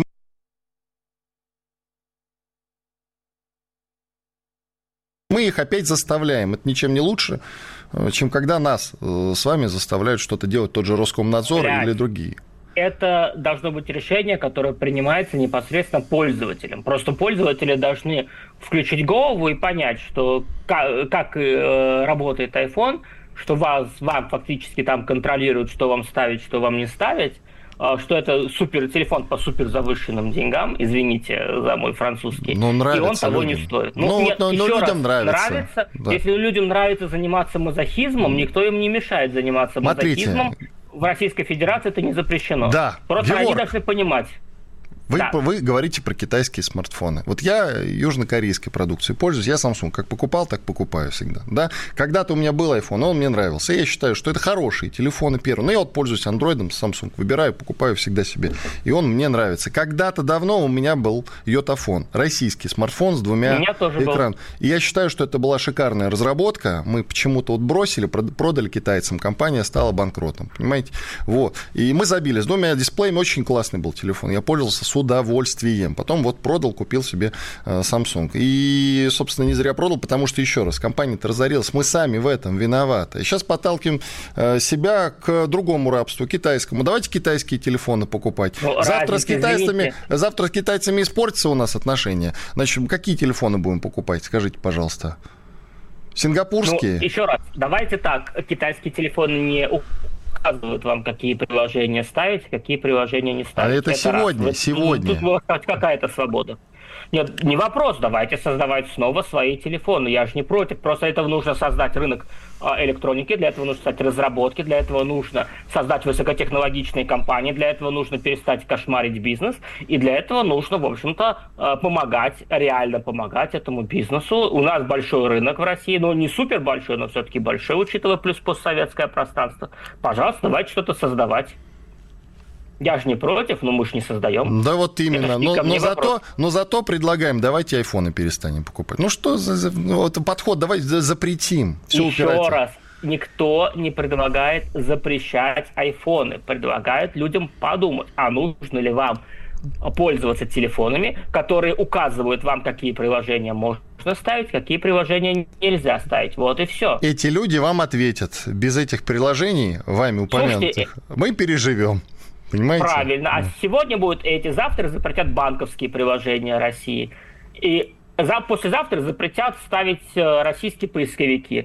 мы их опять заставляем. Это ничем не лучше, чем когда нас с вами заставляют что-то делать, тот же Роскомнадзор Реально. Или другие. Это должно быть решение, которое принимается непосредственно пользователем. Просто пользователи должны включить голову и понять, что как, как э, работает iPhone, что вас, вам фактически там контролируют, что вам ставить, что вам не ставить, э, что это супер телефон по супер завышенным деньгам, извините за мой французский, но и он того людям. не стоит. Ну, ну, нет, но, но еще людям раз, нравится. нравится Да. Если людям нравится заниматься мазохизмом, никто им не мешает заниматься Смотрите. мазохизмом. В Российской Федерации это не запрещено. Да. Просто Георг, они должны понимать. Вы, да. вы говорите про китайские смартфоны. Вот я южнокорейской продукцией пользуюсь, я Samsung как покупал, так покупаю всегда. Да? Когда-то у меня был iPhone, он мне нравился. Я считаю, что это хорошие телефоны первые. Но я вот пользуюсь Android, Samsung, выбираю, покупаю всегда себе. И он мне нравится. Когда-то давно у меня был Йотафон, российский смартфон с двумя экранами. И я считаю, что это была шикарная разработка. Мы почему-то вот бросили, продали китайцам, компания стала банкротом. Понимаете? Вот. И мы забили. С двумя дисплеями очень классный был телефон. Я пользовался с удовольствием. Потом вот продал, купил себе Samsung. И, собственно, не зря продал, потому что, еще раз, компания-то разорилась. Мы сами в этом виноваты. Сейчас подталкиваем себя к другому рабству, китайскому. Давайте китайские телефоны покупать. Ну, завтра, разница, с китайцами, завтра с китайцами испортятся у нас отношения. Значит, какие телефоны будем покупать? Скажите, пожалуйста. Сингапурские? Ну, еще раз, давайте так. Китайские телефоны не указывают вам, какие приложения ставить, какие приложения не ставить. А это, это сегодня, раз. сегодня. Тут может быть какая-то свобода. Нет, не вопрос, давайте создавать снова свои телефоны. Я же не против, просто этого нужно создать рынок электроники, для этого нужно создать разработки, для этого нужно создать высокотехнологичные компании, для этого нужно перестать кошмарить бизнес, и для этого нужно, в общем-то, помогать, реально помогать этому бизнесу. У нас большой рынок в России, но не супер большой, но все-таки большой, учитывая плюс постсоветское пространство. Пожалуйста, давайте что-то создавать. Я же не против, но мы же не создаем. Да вот именно. Но, но, зато, но зато предлагаем, давайте айфоны перестанем покупать. Ну что за, за вот, подход, давайте запретим. Все Еще упирается. Раз, никто не предлагает запрещать айфоны. Предлагает людям подумать, а нужно ли вам пользоваться телефонами, которые указывают вам, какие приложения можно ставить, какие приложения нельзя ставить. Вот и все. Эти люди вам ответят. Без этих приложений, вами упомянутых, Слушайте, мы переживем. Понимаете? Правильно. А сегодня будут эти, завтра запретят банковские приложения России. И послезавтра запретят ставить российские поисковики.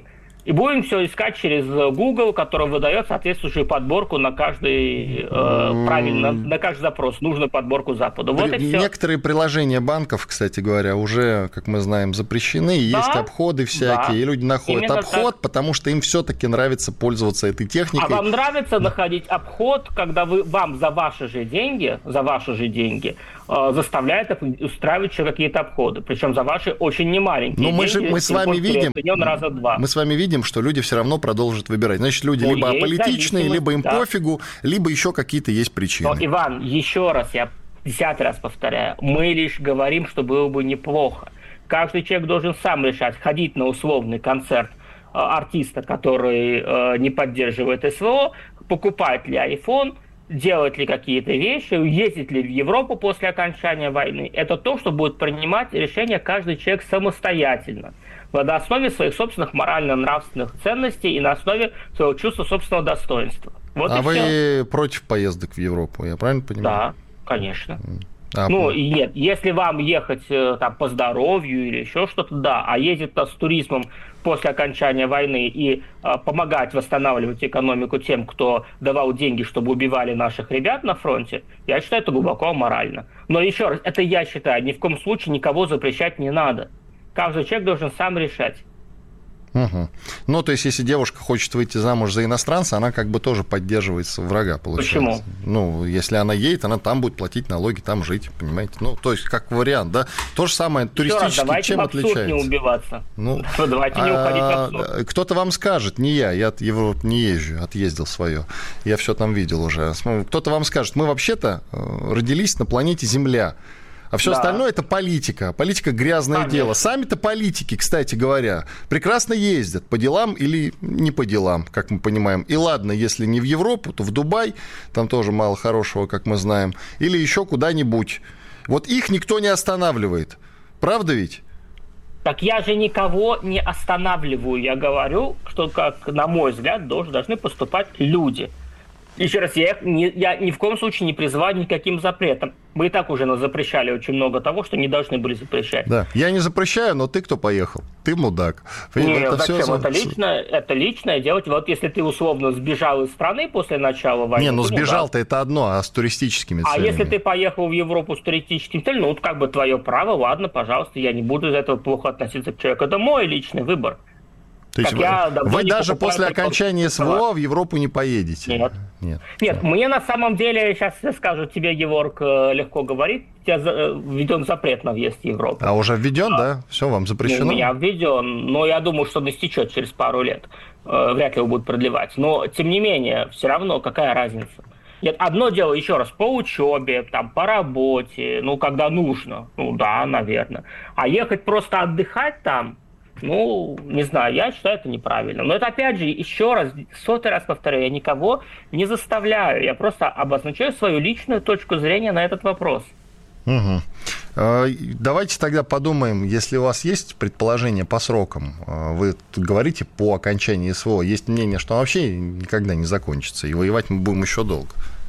И будем все искать через Google, который выдает соответствующую подборку на каждый э, правильно, на каждый запрос, нужную подборку Запада. Вот и все. Некоторые приложения банков, кстати говоря, уже, как мы знаем, запрещены. Да? Есть обходы всякие, да. И люди находят Именно обход, так. потому что им все-таки нравится пользоваться этой техникой. А вам нравится находить обход, когда вы, вам за ваши же деньги, за ваши же деньги э, заставляют устраивать еще какие-то обходы, причем за ваши очень немаленькие. Но мы деньги. же мы с вами видим, раза два. мы с вами видим, что люди все равно продолжат выбирать. Значит, люди ну, либо аполитичные, либо им да. пофигу, либо еще какие-то есть причины. Но, Иван, еще раз, я десятый раз повторяю, мы лишь говорим, что было бы неплохо. Каждый человек должен сам решать, ходить на условный концерт э, артиста, который э, не поддерживает СВО, покупать ли iPhone, делать ли какие-то вещи, ездить ли в Европу после окончания войны. Это то, что будет принимать решение каждый человек самостоятельно. На основе своих собственных морально-нравственных ценностей и на основе своего чувства собственного достоинства. Вот а вы все. Против поездок в Европу, я правильно понимаю? Да, конечно. А, ну, и нет, если вам ехать там, по здоровью или еще что-то, да, а ездить с туризмом после окончания войны и а, помогать восстанавливать экономику тем, кто давал деньги, чтобы убивали наших ребят на фронте, я считаю, это глубоко аморально. Но еще раз, это я считаю, ни в коем случае никого запрещать не надо. Каждый человек должен сам решать. Угу. Ну, то есть, если девушка хочет выйти замуж за иностранца, она как бы тоже поддерживает врага, получается. Почему? Ну, если она едет, она там будет платить налоги, там жить, понимаете? Ну, то есть, как вариант, да? То же самое туристически раз, чем отличается? Не убиваться. Ну, давайте не уходить в абсурд. Кто-то вам скажет, не я, я от Европы не езжу, отъездил свое. Я все там видел уже. Кто-то вам скажет, мы вообще-то родились на планете Земля. А все да. остальное это политика. Политика грязное Конечно. дело. Сами-то политики, кстати говоря, прекрасно ездят по делам или не по делам, как мы понимаем. И ладно, если не в Европу, то в Дубай, там тоже мало хорошего, как мы знаем, или еще куда-нибудь. Вот их никто не останавливает. Правда ведь? Так я же никого не останавливаю. Я говорю, что, как на мой взгляд, должны поступать люди. Еще раз, я, не, я ни в коем случае не призываю никаким запретам. Мы и так уже нас запрещали очень много того, что не должны были запрещать. Да, я не запрещаю, но ты кто поехал? Ты мудак. Нет, это зачем? Все... Это, личное, это личное делать. Вот если ты условно сбежал из страны после начала войны... Не, ну сбежал-то это одно, а с туристическими целями. А если ты поехал в Европу с туристическими целями, ну, вот как бы твое право, ладно, пожалуйста, я не буду из этого плохо относиться к человеку. Это мой личный выбор. То есть вы, вы даже после окончания СВО в Европу не поедете? Нет. Нет, Нет мне на самом деле, сейчас скажу тебе, Георг, легко говорит, у тебя введен запрет на въезд в Европу. А уже введен, а, да? Все, вам запрещено? У меня введен, но я думаю, что он истечет через пару лет. Вряд ли его будут продлевать. Но, тем не менее, все равно, какая разница? Нет, одно дело, еще раз, по учебе, там, по работе, ну, когда нужно, ну, да, наверное. А ехать просто отдыхать там, ну, не знаю, я считаю это неправильно. Но это, опять же, еще раз, сотый раз повторяю, я никого не заставляю. Я просто обозначаю свою личную точку зрения на этот вопрос. Угу. Давайте тогда подумаем, если у вас есть предположение по срокам, вы тут говорите по окончании СВО, есть мнение, что он вообще никогда не закончится, и воевать мы будем еще долго.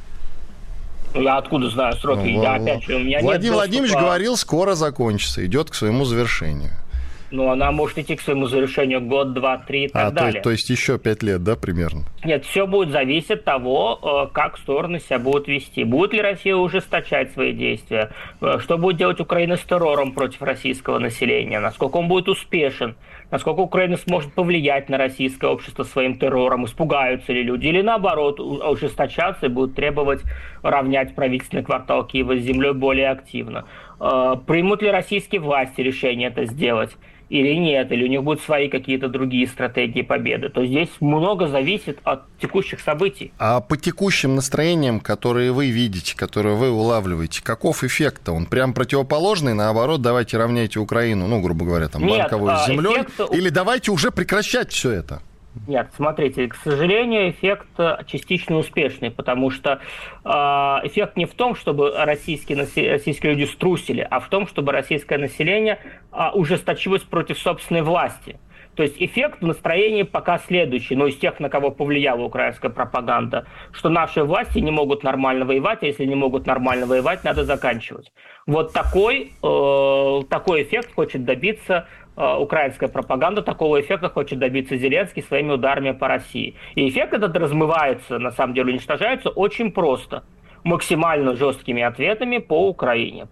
Я откуда знаю сроки? Ну, я, опять же, у меня Владимир нет Владимирович доступа... говорил, скоро закончится, идет к своему завершению. Ну, она может идти к своему завершению год, два, три и так а, далее. То, то есть еще пять лет, да, примерно? Нет, все будет зависеть от того, как стороны себя будут вести. Будет ли Россия ужесточать свои действия? Что будет делать Украина с террором против российского населения? Насколько он будет успешен? Насколько Украина сможет повлиять на российское общество своим террором? Испугаются ли люди? Или наоборот, ужесточаться и будут требовать равнять правительственный квартал Киева с землей более активно? Примут ли российские власти решение это сделать? Или нет, или у них будут свои какие-то другие стратегии победы. То здесь много зависит от текущих событий. А по текущим настроениям, которые вы видите, которые вы улавливаете, каков эффект-то? Он прям противоположный, наоборот, давайте равняйте Украину, ну, грубо говоря, там, банковую с землей, эффект... или давайте уже прекращать все это? Нет, смотрите, к сожалению, эффект частично успешный, потому что э, эффект не в том, чтобы российские, российские люди струсили, а в том, чтобы российское население э, ужесточилось против собственной власти. То есть эффект в настроении пока следующий, но из тех, на кого повлияла украинская пропаганда, что наши власти не могут нормально воевать, а если не могут нормально воевать, надо заканчивать. Вот такой, э, такой эффект хочет добиться украинская пропаганда, такого эффекта хочет добиться Зеленский своими ударами по России. И эффект этот размывается, на самом деле уничтожается очень просто. Максимально жесткими ответами по Украине.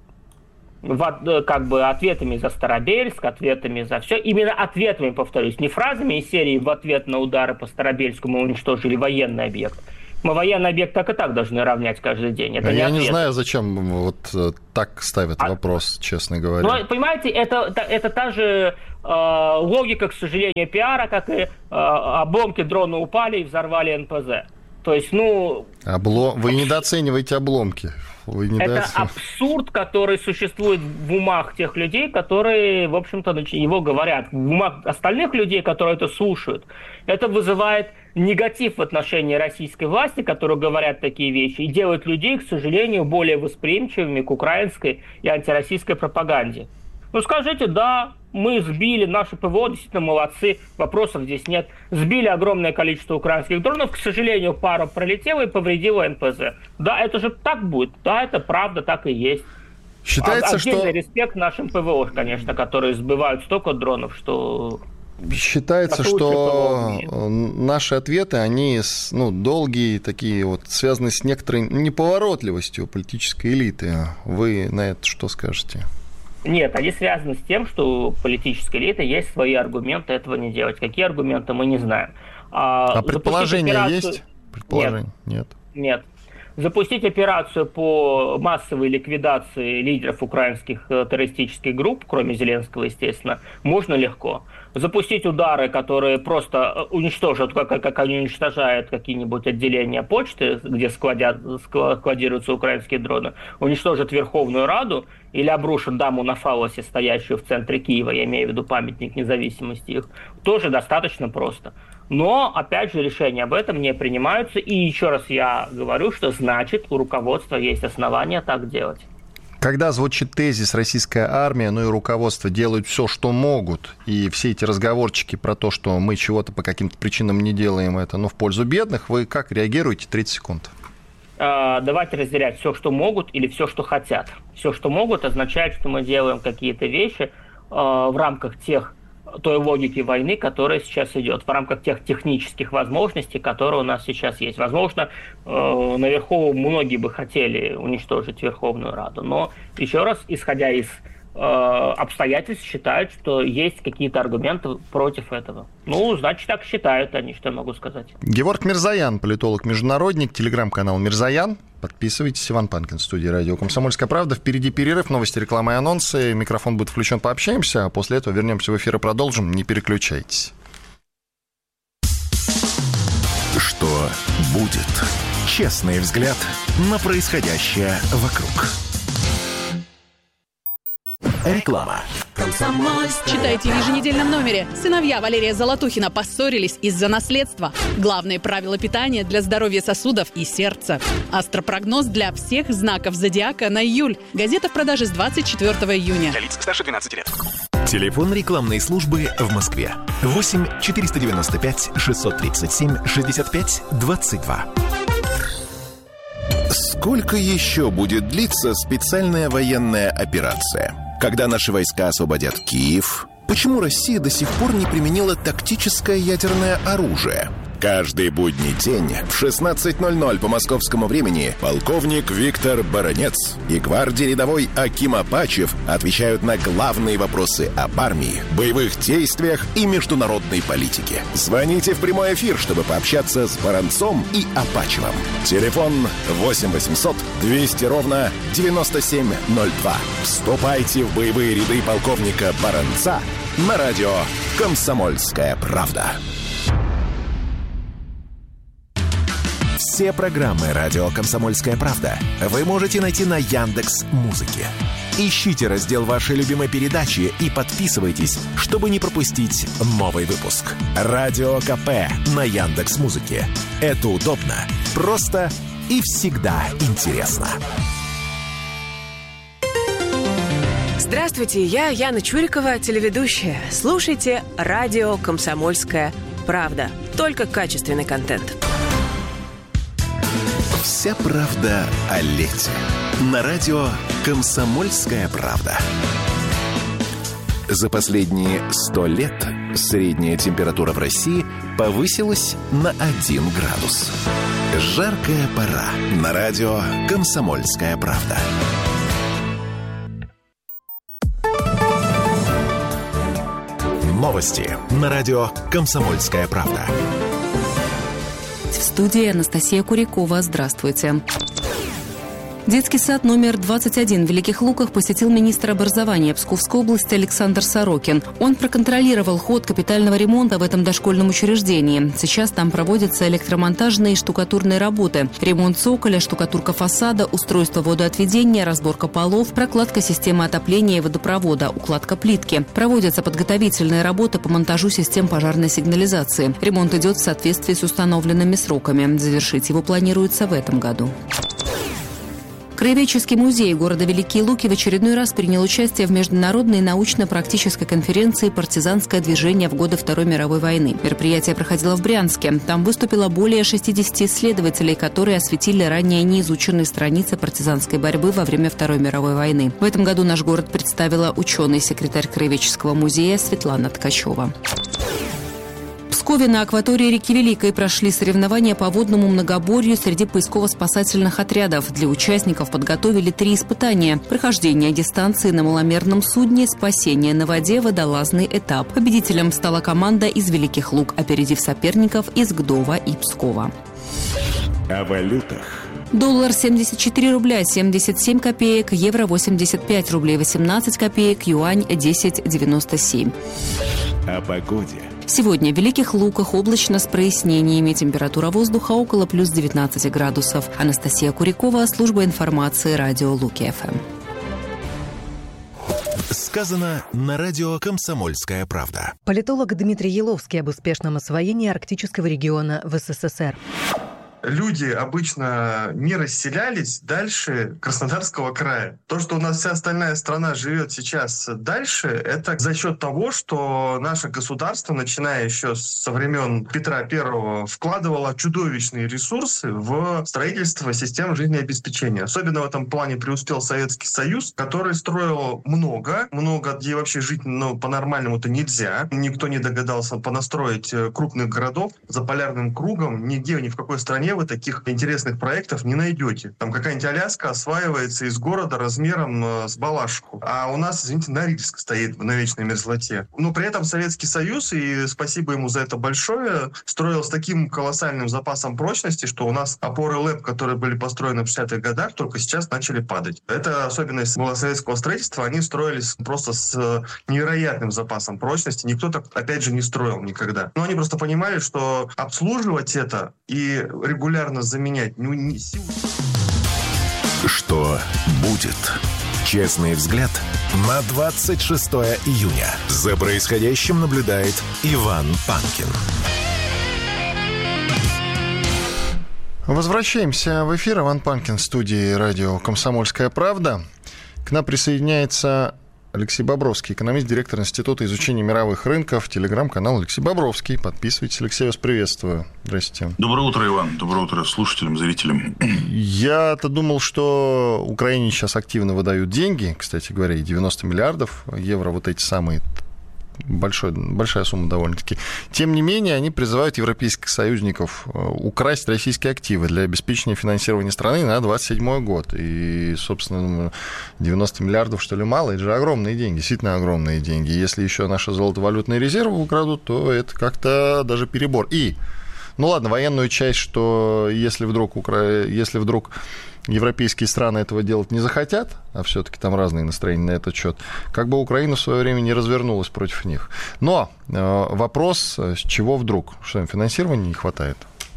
В, как бы ответами за Старобельск, ответами за все. Именно ответами, повторюсь, не фразами из серии «в ответ на удары по Старобельску мы уничтожили военный объект». Мы военный объект так и так должны равнять каждый день. Это Я не, не знаю, зачем вот так ставят а... вопрос, честно говоря. Ну, понимаете, это, это та же э, логика, к сожалению, пиара, как и э, обломки дрона упали и взорвали эн пэ зэ. То есть, ну... Облом... Вы недооцениваете обломки. Вы недооцениваете. Это абсурд, который существует в умах тех людей, которые, в общем-то, его говорят. В умах остальных людей, которые это слушают. Это вызывает негатив в отношении российской власти, которые говорят такие вещи, и делает людей, к сожалению, более восприимчивыми к украинской и антироссийской пропаганде. Ну, скажите, да, мы сбили, наши ПВО действительно молодцы, вопросов здесь нет. Сбили огромное количество украинских дронов, к сожалению, пара пролетела и повредила эн пэ зэ. Да, это же так будет, да, это правда, так и есть. Считается, Отдельный что... респект нашим ПВО, конечно, которые сбивают столько дропов, что... Считается, что наши ответы, они ну, долгие, такие вот, связаны с некоторой неповоротливостью политической элиты. Вы на это что скажете? Нет, они связаны с тем, что у политической элиты есть свои аргументы этого не делать. Какие аргументы, мы не знаем. А, а предположения операцию... есть? Предположение? Нет. Нет. Запустить операцию по массовой ликвидации лидеров украинских террористических групп, кроме Зеленского, естественно, можно легко. Запустить удары, которые просто уничтожат, как, как они уничтожают какие-нибудь отделения почты, где складят, складируются украинские дроны, уничтожат Верховную Раду или обрушат даму на фалосе, стоящую в центре Киева, я имею в виду памятник независимости их, тоже достаточно просто. Но, опять же, решения об этом не принимаются. И еще раз я говорю, что значит у руководства есть основания так делать. Когда звучит тезис «российская армия, ну и руководство делают все, что могут», и все эти разговорчики про то, что мы чего-то по каким-то причинам не делаем это, но в пользу бедных, вы как реагируете? тридцать секунд. А, давайте разделять все, что могут, или все, что хотят. Все, что могут, означает, что мы делаем какие-то вещи а, в рамках тех той логики войны, которая сейчас идет, в рамках тех технических возможностей, которые у нас сейчас есть. Возможно, э, наверху многие бы хотели уничтожить Верховную Раду, но, еще раз, исходя из э, обстоятельств, считают, что есть какие-то аргументы против этого. Ну, значит, так считают они, что я могу сказать. Геворг Мирзоян, политолог-международник, телеграм-канал «Мирзоян». Подписывайтесь. Иван Панкин, студия радио «Комсомольская правда». Впереди перерыв, новости, реклама и анонсы. Микрофон будет включен, пообщаемся, а после этого вернемся в эфир и продолжим. Не переключайтесь. Что будет? Честный взгляд на происходящее вокруг. Реклама. Читайте в еженедельном номере. Сыновья Валерия Золотухина поссорились из-за наследства. Главные правила питания для здоровья сосудов и сердца. Астропрогноз для всех знаков зодиака на июль. Газета в продаже с двадцать четвёртого июня. Для лиц старше двенадцати лет. Телефон рекламной службы в Москве. восемь четыреста девяносто пять шестьсот тридцать семь шестьдесят пять двадцать два. Сколько еще будет длиться специальная военная операция? Когда наши войска освободят Киев? Почему Россия до сих пор не применила тактическое ядерное оружие? Каждый будний день в шестнадцать ноль ноль по московскому времени полковник Виктор Баранец и гвардии рядовой Аким Апачев отвечают на главные вопросы об армии, боевых действиях и международной политике. Звоните в прямой эфир, чтобы пообщаться с Баранцом и Апачевым. Телефон восемь восемьсот двести ровно девяносто семь ноль два. Вступайте в боевые ряды полковника Баранца на радио «Комсомольская правда». Все программы «Радио Комсомольская правда» вы можете найти на Яндекс.Музыке. Ищите раздел вашей любимой передачи и подписывайтесь, чтобы не пропустить новый выпуск. Радио КП на Яндекс.Музыке. Это удобно, просто и всегда интересно. Здравствуйте, я Яна Чурикова, телеведущая. Слушайте радио «Комсомольская правда». Только качественный контент. Вся правда о лете. На радио «Комсомольская правда». За последние сто лет средняя температура в России повысилась на один градус. Жаркая пора. На радио «Комсомольская правда». Новости на радио «Комсомольская правда». В студии Анастасия Курякова. Здравствуйте. Детский сад номер двадцать один в Великих Луках посетил министр образования Псковской области Александр Сорокин. Он проконтролировал ход капитального ремонта в этом дошкольном учреждении. Сейчас там проводятся электромонтажные и штукатурные работы. Ремонт цоколя, штукатурка фасада, устройство водоотведения, разборка полов, прокладка системы отопления и водопровода, укладка плитки. Проводятся подготовительные работы по монтажу систем пожарной сигнализации. Ремонт идет в соответствии с установленными сроками. Завершить его планируется в этом году. Краеведческий музей города Великие Луки в очередной раз принял участие в международной научно-практической конференции «Партизанское движение в годы Второй мировой войны». Мероприятие проходило в Брянске. Там выступило более шестидесяти исследователей, которые осветили ранее неизученные страницы партизанской борьбы во время Второй мировой войны. В этом году наш город представила ученый-секретарь Краеведческого музея Светлана Ткачева. В Пскове на акватории реки Великой прошли соревнования по водному многоборью среди поисково-спасательных отрядов. Для участников подготовили три испытания: прохождение дистанции на маломерном судне, спасение на воде, водолазный этап. Победителем стала команда из Великих Лук, опередив соперников из Гдова и Пскова. О валютах. Доллар семьдесят четыре рубля семьдесят семь копеек, евро восемьдесят пять рублей восемнадцать копеек, юань десять девяносто семь. О погоде. Сегодня в Великих Луках облачно с прояснениями. Температура воздуха около плюс девятнадцати градусов. Анастасия Курякова, служба информации, радио Луки-ФМ. Сказано на радио «Комсомольская правда». Политолог Дмитрий Еловский об успешном освоении арктического региона в СССР. Люди обычно не расселялись дальше Краснодарского края. То, что у нас вся остальная страна живет сейчас дальше, это за счет того, что наше государство, начиная еще со времен Петра Первого, вкладывало чудовищные ресурсы в строительство систем жизнеобеспечения. Особенно в этом плане преуспел Советский Союз, который строил много, много, где вообще жить ну, по-нормальному-то нельзя. Никто не догадался понастроить крупных городов за полярным кругом. Нигде, ни в какой стране вы таких интересных проектов не найдете. Там какая-нибудь Аляска осваивается из города размером э, с Балашиху. А у нас, извините, Норильск стоит на вечной мерзлоте. Но при этом Советский Союз, и спасибо ему за это большое, строил с таким колоссальным запасом прочности, что у нас опоры ЛЭП, которые были построены в шестидесятых годах, только сейчас начали падать. Это особенность была советского строительства. Они строились просто с невероятным запасом прочности. Никто так, опять же, не строил никогда. Но они просто понимали, что обслуживать это и регулировать регулярно заменять. Ну, не... Что будет? Честный взгляд на двадцать шестое июня. За происходящим наблюдает Иван Панкин. Возвращаемся в эфир. Иван Панкин, в студии радио «Комсомольская правда». К нам присоединяется Алексей Бобровский, экономист, директор Института изучения мировых рынков, телеграм-канал Алексей Бобровский. Подписывайтесь. Алексей, вас приветствую. Здравствуйте. Доброе утро, Иван. Доброе утро слушателям, зрителям. Я-то думал, что Украине сейчас активно выдают деньги, кстати говоря, и девяносто миллиардов евро, вот эти самые, большой, большая сумма довольно-таки. Тем не менее, они призывают европейских союзников украсть российские активы для обеспечения финансирования страны на двадцать седьмой год. И, собственно, девяносто миллиардов, что ли, мало? Это же огромные деньги, действительно огромные деньги. Если еще наши золотовалютные резервы украдут, то это как-то даже перебор. И, ну ладно, военную часть, что если вдруг, Укра... если вдруг европейские страны этого делать не захотят, а все-таки там разные настроения на этот счет, как бы Украина в свое время не развернулась против них. Но э, вопрос, с чего вдруг? Что им финансирования не хватает?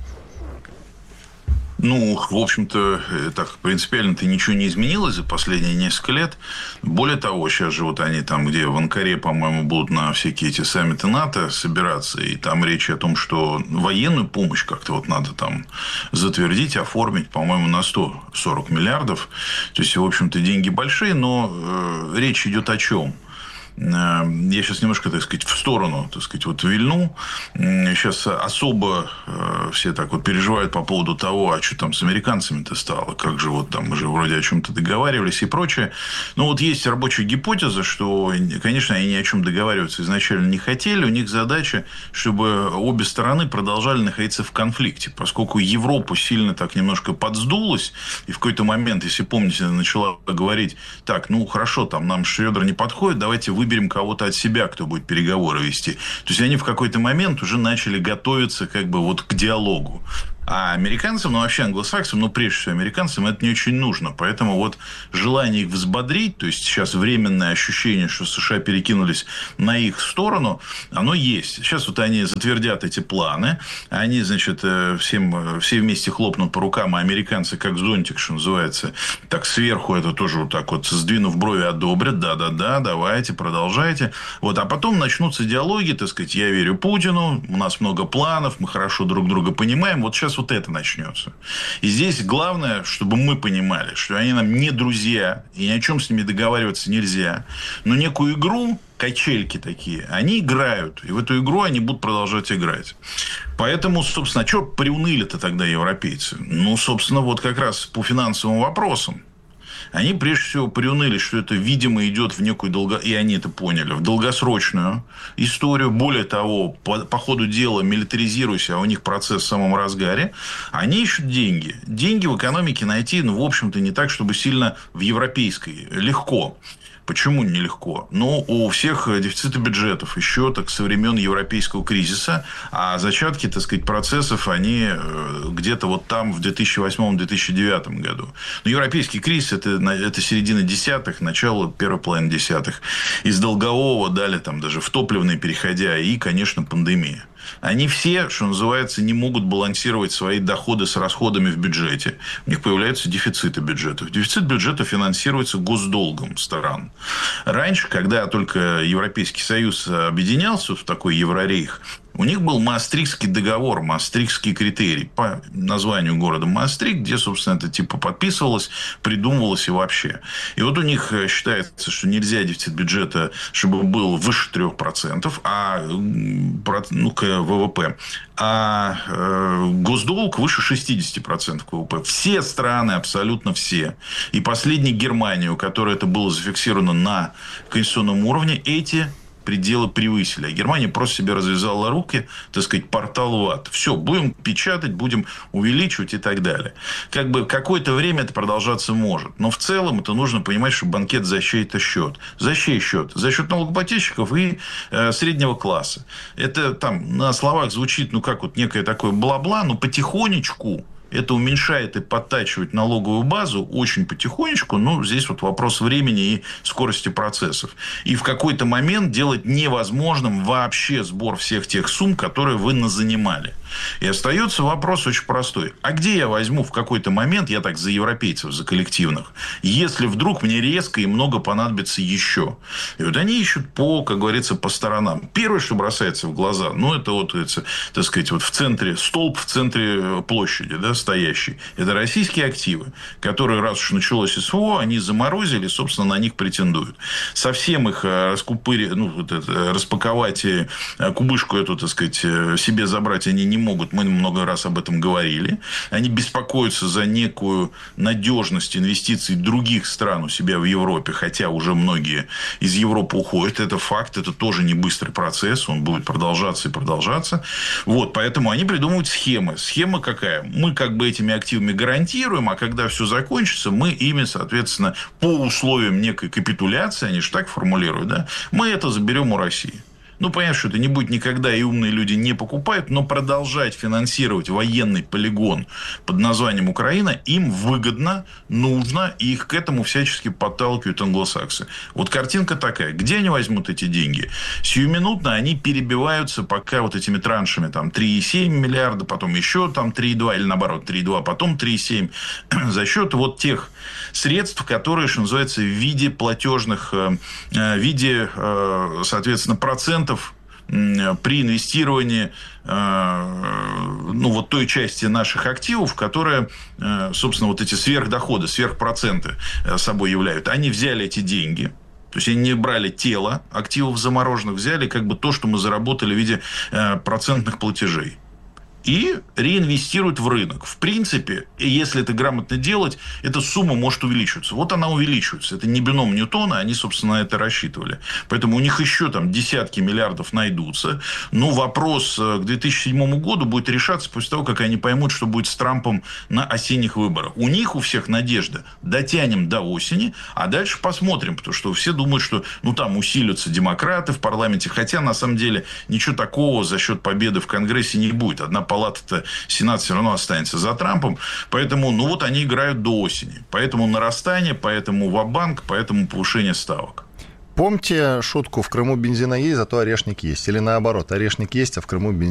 Ну, в общем-то, так принципиально-то ничего не изменилось за последние несколько лет. Более того, сейчас же вот они там, где в Анкаре, по-моему, будут на всякие эти саммиты НАТО собираться, и там речь о том, что военную помощь как-то вот надо там затвердить, оформить, по-моему, на сто сорок миллиардов. То есть, в общем-то, деньги большие, но э, речь идет о чем? я сейчас немножко, так сказать, в сторону, так сказать, вот вильну. Сейчас особо все так вот переживают по поводу того, а что там с американцами-то стало, как же вот там мы же вроде о чем-то договаривались и прочее. Но вот есть рабочая гипотеза, что, конечно, они ни о чем договариваться изначально не хотели. У них задача, чтобы обе стороны продолжали находиться в конфликте, поскольку Европа сильно так немножко подсдулась, и в какой-то момент, если помните, начала говорить, так, ну, хорошо, там нам Шредер не подходит, давайте выберем кого-то от себя, кто будет переговоры вести. То есть, они в какой-то момент уже начали готовиться как бы вот к диалогу. А американцам, ну, вообще англосаксам, ну, прежде всего, американцам это не очень нужно. Поэтому вот желание их взбодрить, то есть, сейчас временное ощущение, что США перекинулись на их сторону, оно есть. Сейчас вот они затвердят эти планы, они, значит, всем, все вместе хлопнут по рукам, а американцы, как зонтик, что называется, так сверху это тоже вот так вот, сдвинув брови, одобрят, да-да-да, давайте, продолжайте. Вот, а потом начнутся диалоги, так сказать, я верю Путину, у нас много планов, мы хорошо друг друга понимаем, вот сейчас вот это начнется. И здесь главное, чтобы мы понимали, что они нам не друзья, и ни о чем с ними договариваться нельзя. Но некую игру, качельки такие, они играют. И в эту игру они будут продолжать играть. Поэтому, собственно, а что приуныли-то тогда европейцы? Ну, собственно, вот как раз по финансовым вопросам. Они, прежде всего, приуныли, что это, видимо, идет в некую долго... и они это поняли, в долгосрочную историю. Более того, по, по ходу дела, милитаризируясь, а у них процесс в самом разгаре, они ищут деньги. Деньги в экономике найти, ну, в общем-то, не так, чтобы сильно в европейской. Легко. Почему нелегко? Ну, у всех дефициты бюджетов еще так со времен европейского кризиса, а зачатки, так сказать, процессов, они где-то вот там в две тысячи восьмом - две тысячи девятом году. Но европейский кризис это, это середина десятых, начало первой половины десятых. Из долгового дали там даже в топливный переходя и, конечно, пандемия. Они все, что называется, не могут балансировать свои доходы с расходами в бюджете. У них появляются дефициты бюджетов. Дефицит бюджета финансируется госдолгом стран. Раньше, когда только Европейский Союз объединялся в такой Еврорейх, у них был Маастрихтский договор, Маастрихтский критерий по названию города Маастрихт, где, собственно, это типа подписывалось, придумывалось и вообще. И вот у них считается, что нельзя дефицит бюджета, чтобы был выше трех процентов, а, ну, к ВВП, а э, госдолг выше шестьдесят процентов к ВВП. Все страны, абсолютно все. И последняя Германия, у которой это было зафиксировано на конституционном уровне, эти пределы превысили. А Германия просто себе развязала руки, так сказать, портал в ад. Все, будем печатать, будем увеличивать и так далее. Как бы какое-то время это продолжаться может. Но в целом это нужно понимать, что банкет за чей-то счет. За чей счет? За счет налогоплательщиков и э, среднего класса. Это там на словах звучит, ну, как вот некое такое бла-бла, но потихонечку это уменьшает и подтачивает налоговую базу очень потихонечку. Но здесь вот вопрос времени и скорости процессов. И в какой-то момент делать невозможным вообще сбор всех тех сумм, которые вы назанимали. И остается вопрос очень простой. А где я возьму в какой-то момент, я так за европейцев, за коллективных, если вдруг мне резко и много понадобится еще? И вот они ищут по, как говорится, по сторонам. Первое, что бросается в глаза, ну, это вот, это, так сказать, вот в центре, столб в центре площади, да, стоящий. Это российские активы, которые, раз уж началось СВО, они заморозили, собственно, на них претендуют. Совсем их раскупыри, ну, вот это, распаковать и кубышку эту, так сказать, себе забрать они не могут. Мы много раз об этом говорили. Они беспокоятся за некую надежность инвестиций других стран у себя в Европе, хотя уже многие из Европы уходят. Это факт, это тоже не быстрый процесс, он будет продолжаться и продолжаться. Вот, поэтому они придумывают схемы. Схема какая? Мы как бы этими активами гарантируем, а когда все закончится, мы ими, соответственно, по условиям некой капитуляции, они же так формулируют, да, мы это заберем у России. Ну, понятно, что это не будет никогда, и умные люди не покупают, но продолжать финансировать военный полигон под названием Украина им выгодно, нужно, и их к этому всячески подталкивают англосаксы. Вот картинка такая. Где они возьмут эти деньги? Сиюминутно они перебиваются пока вот этими траншами, там, три и семь миллиарда, потом еще там три и два, или наоборот, три и два, потом три и семь, за счет вот тех средств, которые, что называется, в виде платежных, в виде, соответственно, процентов при инвестировании, ну, вот той части наших активов, которые, собственно, вот эти сверхдоходы, сверхпроценты собой являют. Они взяли эти деньги. То есть они не брали тело активов замороженных, взяли как бы то, что мы заработали в виде э, процентных платежей. И реинвестируют в рынок. В принципе, если это грамотно делать, эта сумма может увеличиваться. Вот она увеличивается. Это не бином Ньютона, они, собственно, на это рассчитывали. Поэтому у них еще там десятки миллиардов найдутся. Но вопрос к две тысячи седьмому году будет решаться после того, как они поймут, что будет с Трампом на осенних выборах. У них, у всех надежда. Дотянем до осени, а дальше посмотрим. Потому что все думают, что ну, там усилятся демократы в парламенте. Хотя, на самом деле, ничего такого за счет победы в Конгрессе не будет. Одна палата-то, Сенат все равно останется за Трампом. Поэтому, ну вот, они играют до осени. Поэтому нарастание, поэтому ва-банк, поэтому повышение ставок. Помните шутку: в Крыму бензина есть, зато орешник есть? Или наоборот, орешник есть, а в Крыму бензин